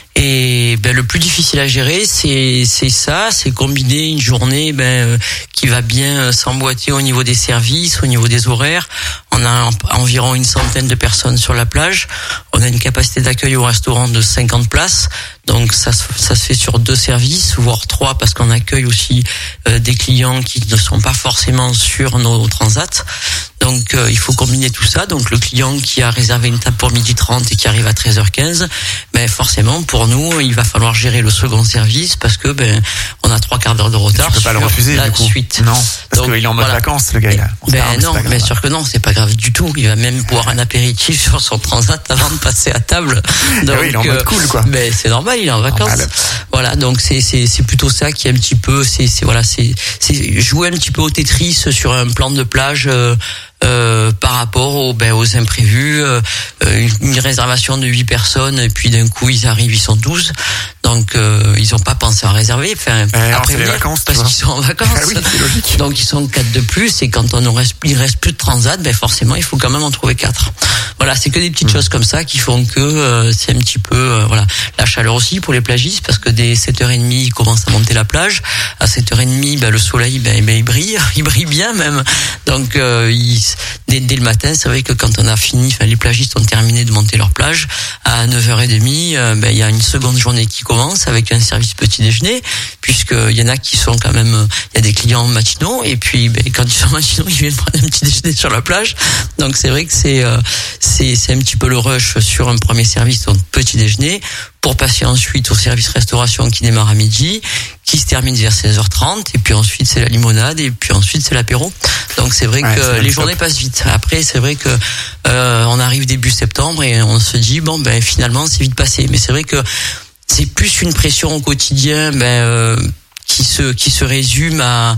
Et ben le plus difficile à gérer, c'est c'est ça, c'est combiner une journée ben euh, qui va bien s'emboîter au niveau des services, au niveau des horaires. On a en, environ une centaine de personnes sur la plage. On a une capacité d'accueil au restaurant de cinquante places. Donc ça ça se fait sur deux services, voire trois, parce qu'on accueille aussi euh, des clients qui ne sont pas forcément sur nos transats. Donc euh, il faut combiner tout ça. Donc le client qui a réservé une table pour midi trente et qui arrive à treize heures quinze, ben forcément pour nous il va falloir gérer le second service parce que ben on a trois quarts d'heure de retard. Tu peux pas le refuser la du coup. Suite. Non, parce qu'il est en mode voilà. vacances le gars là. Ben non, bien sûr que non, c'est pas grave du tout. Il va même boire un apéritif sur son transat avant de passer à table. Donc oui, il est en mode cool quoi. Ben c'est normal, il est en vacances. Normal. Voilà, donc c'est c'est c'est plutôt ça qui est un petit peu c'est c'est voilà, c'est c'est jouer un petit peu au Tetris sur un plan de plage. Euh, Euh, par rapport aux, ben, aux imprévus, euh, une, une réservation de huit personnes et puis d'un coup ils arrivent, ils sont douze, donc euh, ils ont pas pensé à réserver, enfin euh, après les vacances parce qu'ils sont en vacances, ah oui, c'est logique. Donc ils sont quatre de plus et quand on reste, il reste plus de transat, ben forcément il faut quand même en trouver quatre. Voilà, c'est que des petites mmh. choses comme ça qui font que euh, c'est un petit peu euh, voilà la chaleur aussi pour les plagistes parce que dès sept heures trente ils commencent à monter la plage, à sept heures trente ben, le soleil ben, ben il brille, il brille bien même, donc euh, ils Dès, dès le matin, c'est vrai que quand on a fini, enfin, les plagistes ont terminé de monter leur plage, à neuf heures trente, euh, ben, il y a une seconde journée qui commence avec un service petit déjeuner, puisqu'il y en a qui sont quand même, il y a des clients matinaux, et puis, ben, quand ils sont matinaux, ils viennent prendre un petit déjeuner sur la plage. Donc, c'est vrai que c'est, euh, c'est, c'est un petit peu le rush sur un premier service, donc petit déjeuner, pour passer ensuite au service restauration qui démarre à midi, qui se termine vers seize heures trente, et puis ensuite c'est la limonade, et puis ensuite c'est l'apéro. Donc c'est vrai ouais, que c'est les journées top. Passent vite. Après c'est vrai que euh, on arrive début septembre et on se dit bon ben finalement c'est vite passé. Mais c'est vrai que c'est plus une pression au quotidien ben euh, qui se qui se résume à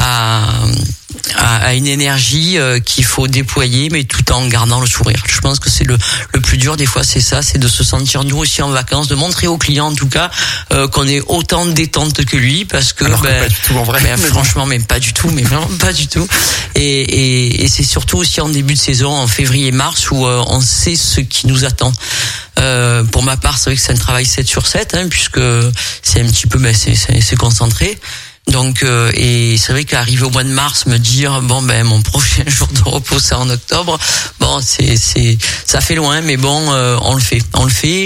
à à une énergie euh, qu'il faut déployer, mais tout en gardant le sourire. Je pense que c'est le le plus dur des fois, c'est ça, c'est de se sentir nous aussi en vacances, de montrer aux clients en tout cas euh, qu'on est autant détente que lui, parce que, Alors ben, que pas du tout en vrai. Ben, franchement, même pas du tout, mais vraiment pas du tout. Et et, et c'est surtout aussi en début de saison, en février-mars, où euh, on sait ce qui nous attend. Euh, pour ma part, c'est vrai que c'est un travail sept sur sept, hein, puisque c'est un petit peu, ben, c'est c'est, c'est concentré. Donc euh, et c'est vrai qu'arriver au mois de mars, me dire bon ben mon prochain jour de repos c'est en octobre, bon c'est c'est ça fait loin, mais bon euh, on le fait, on le fait.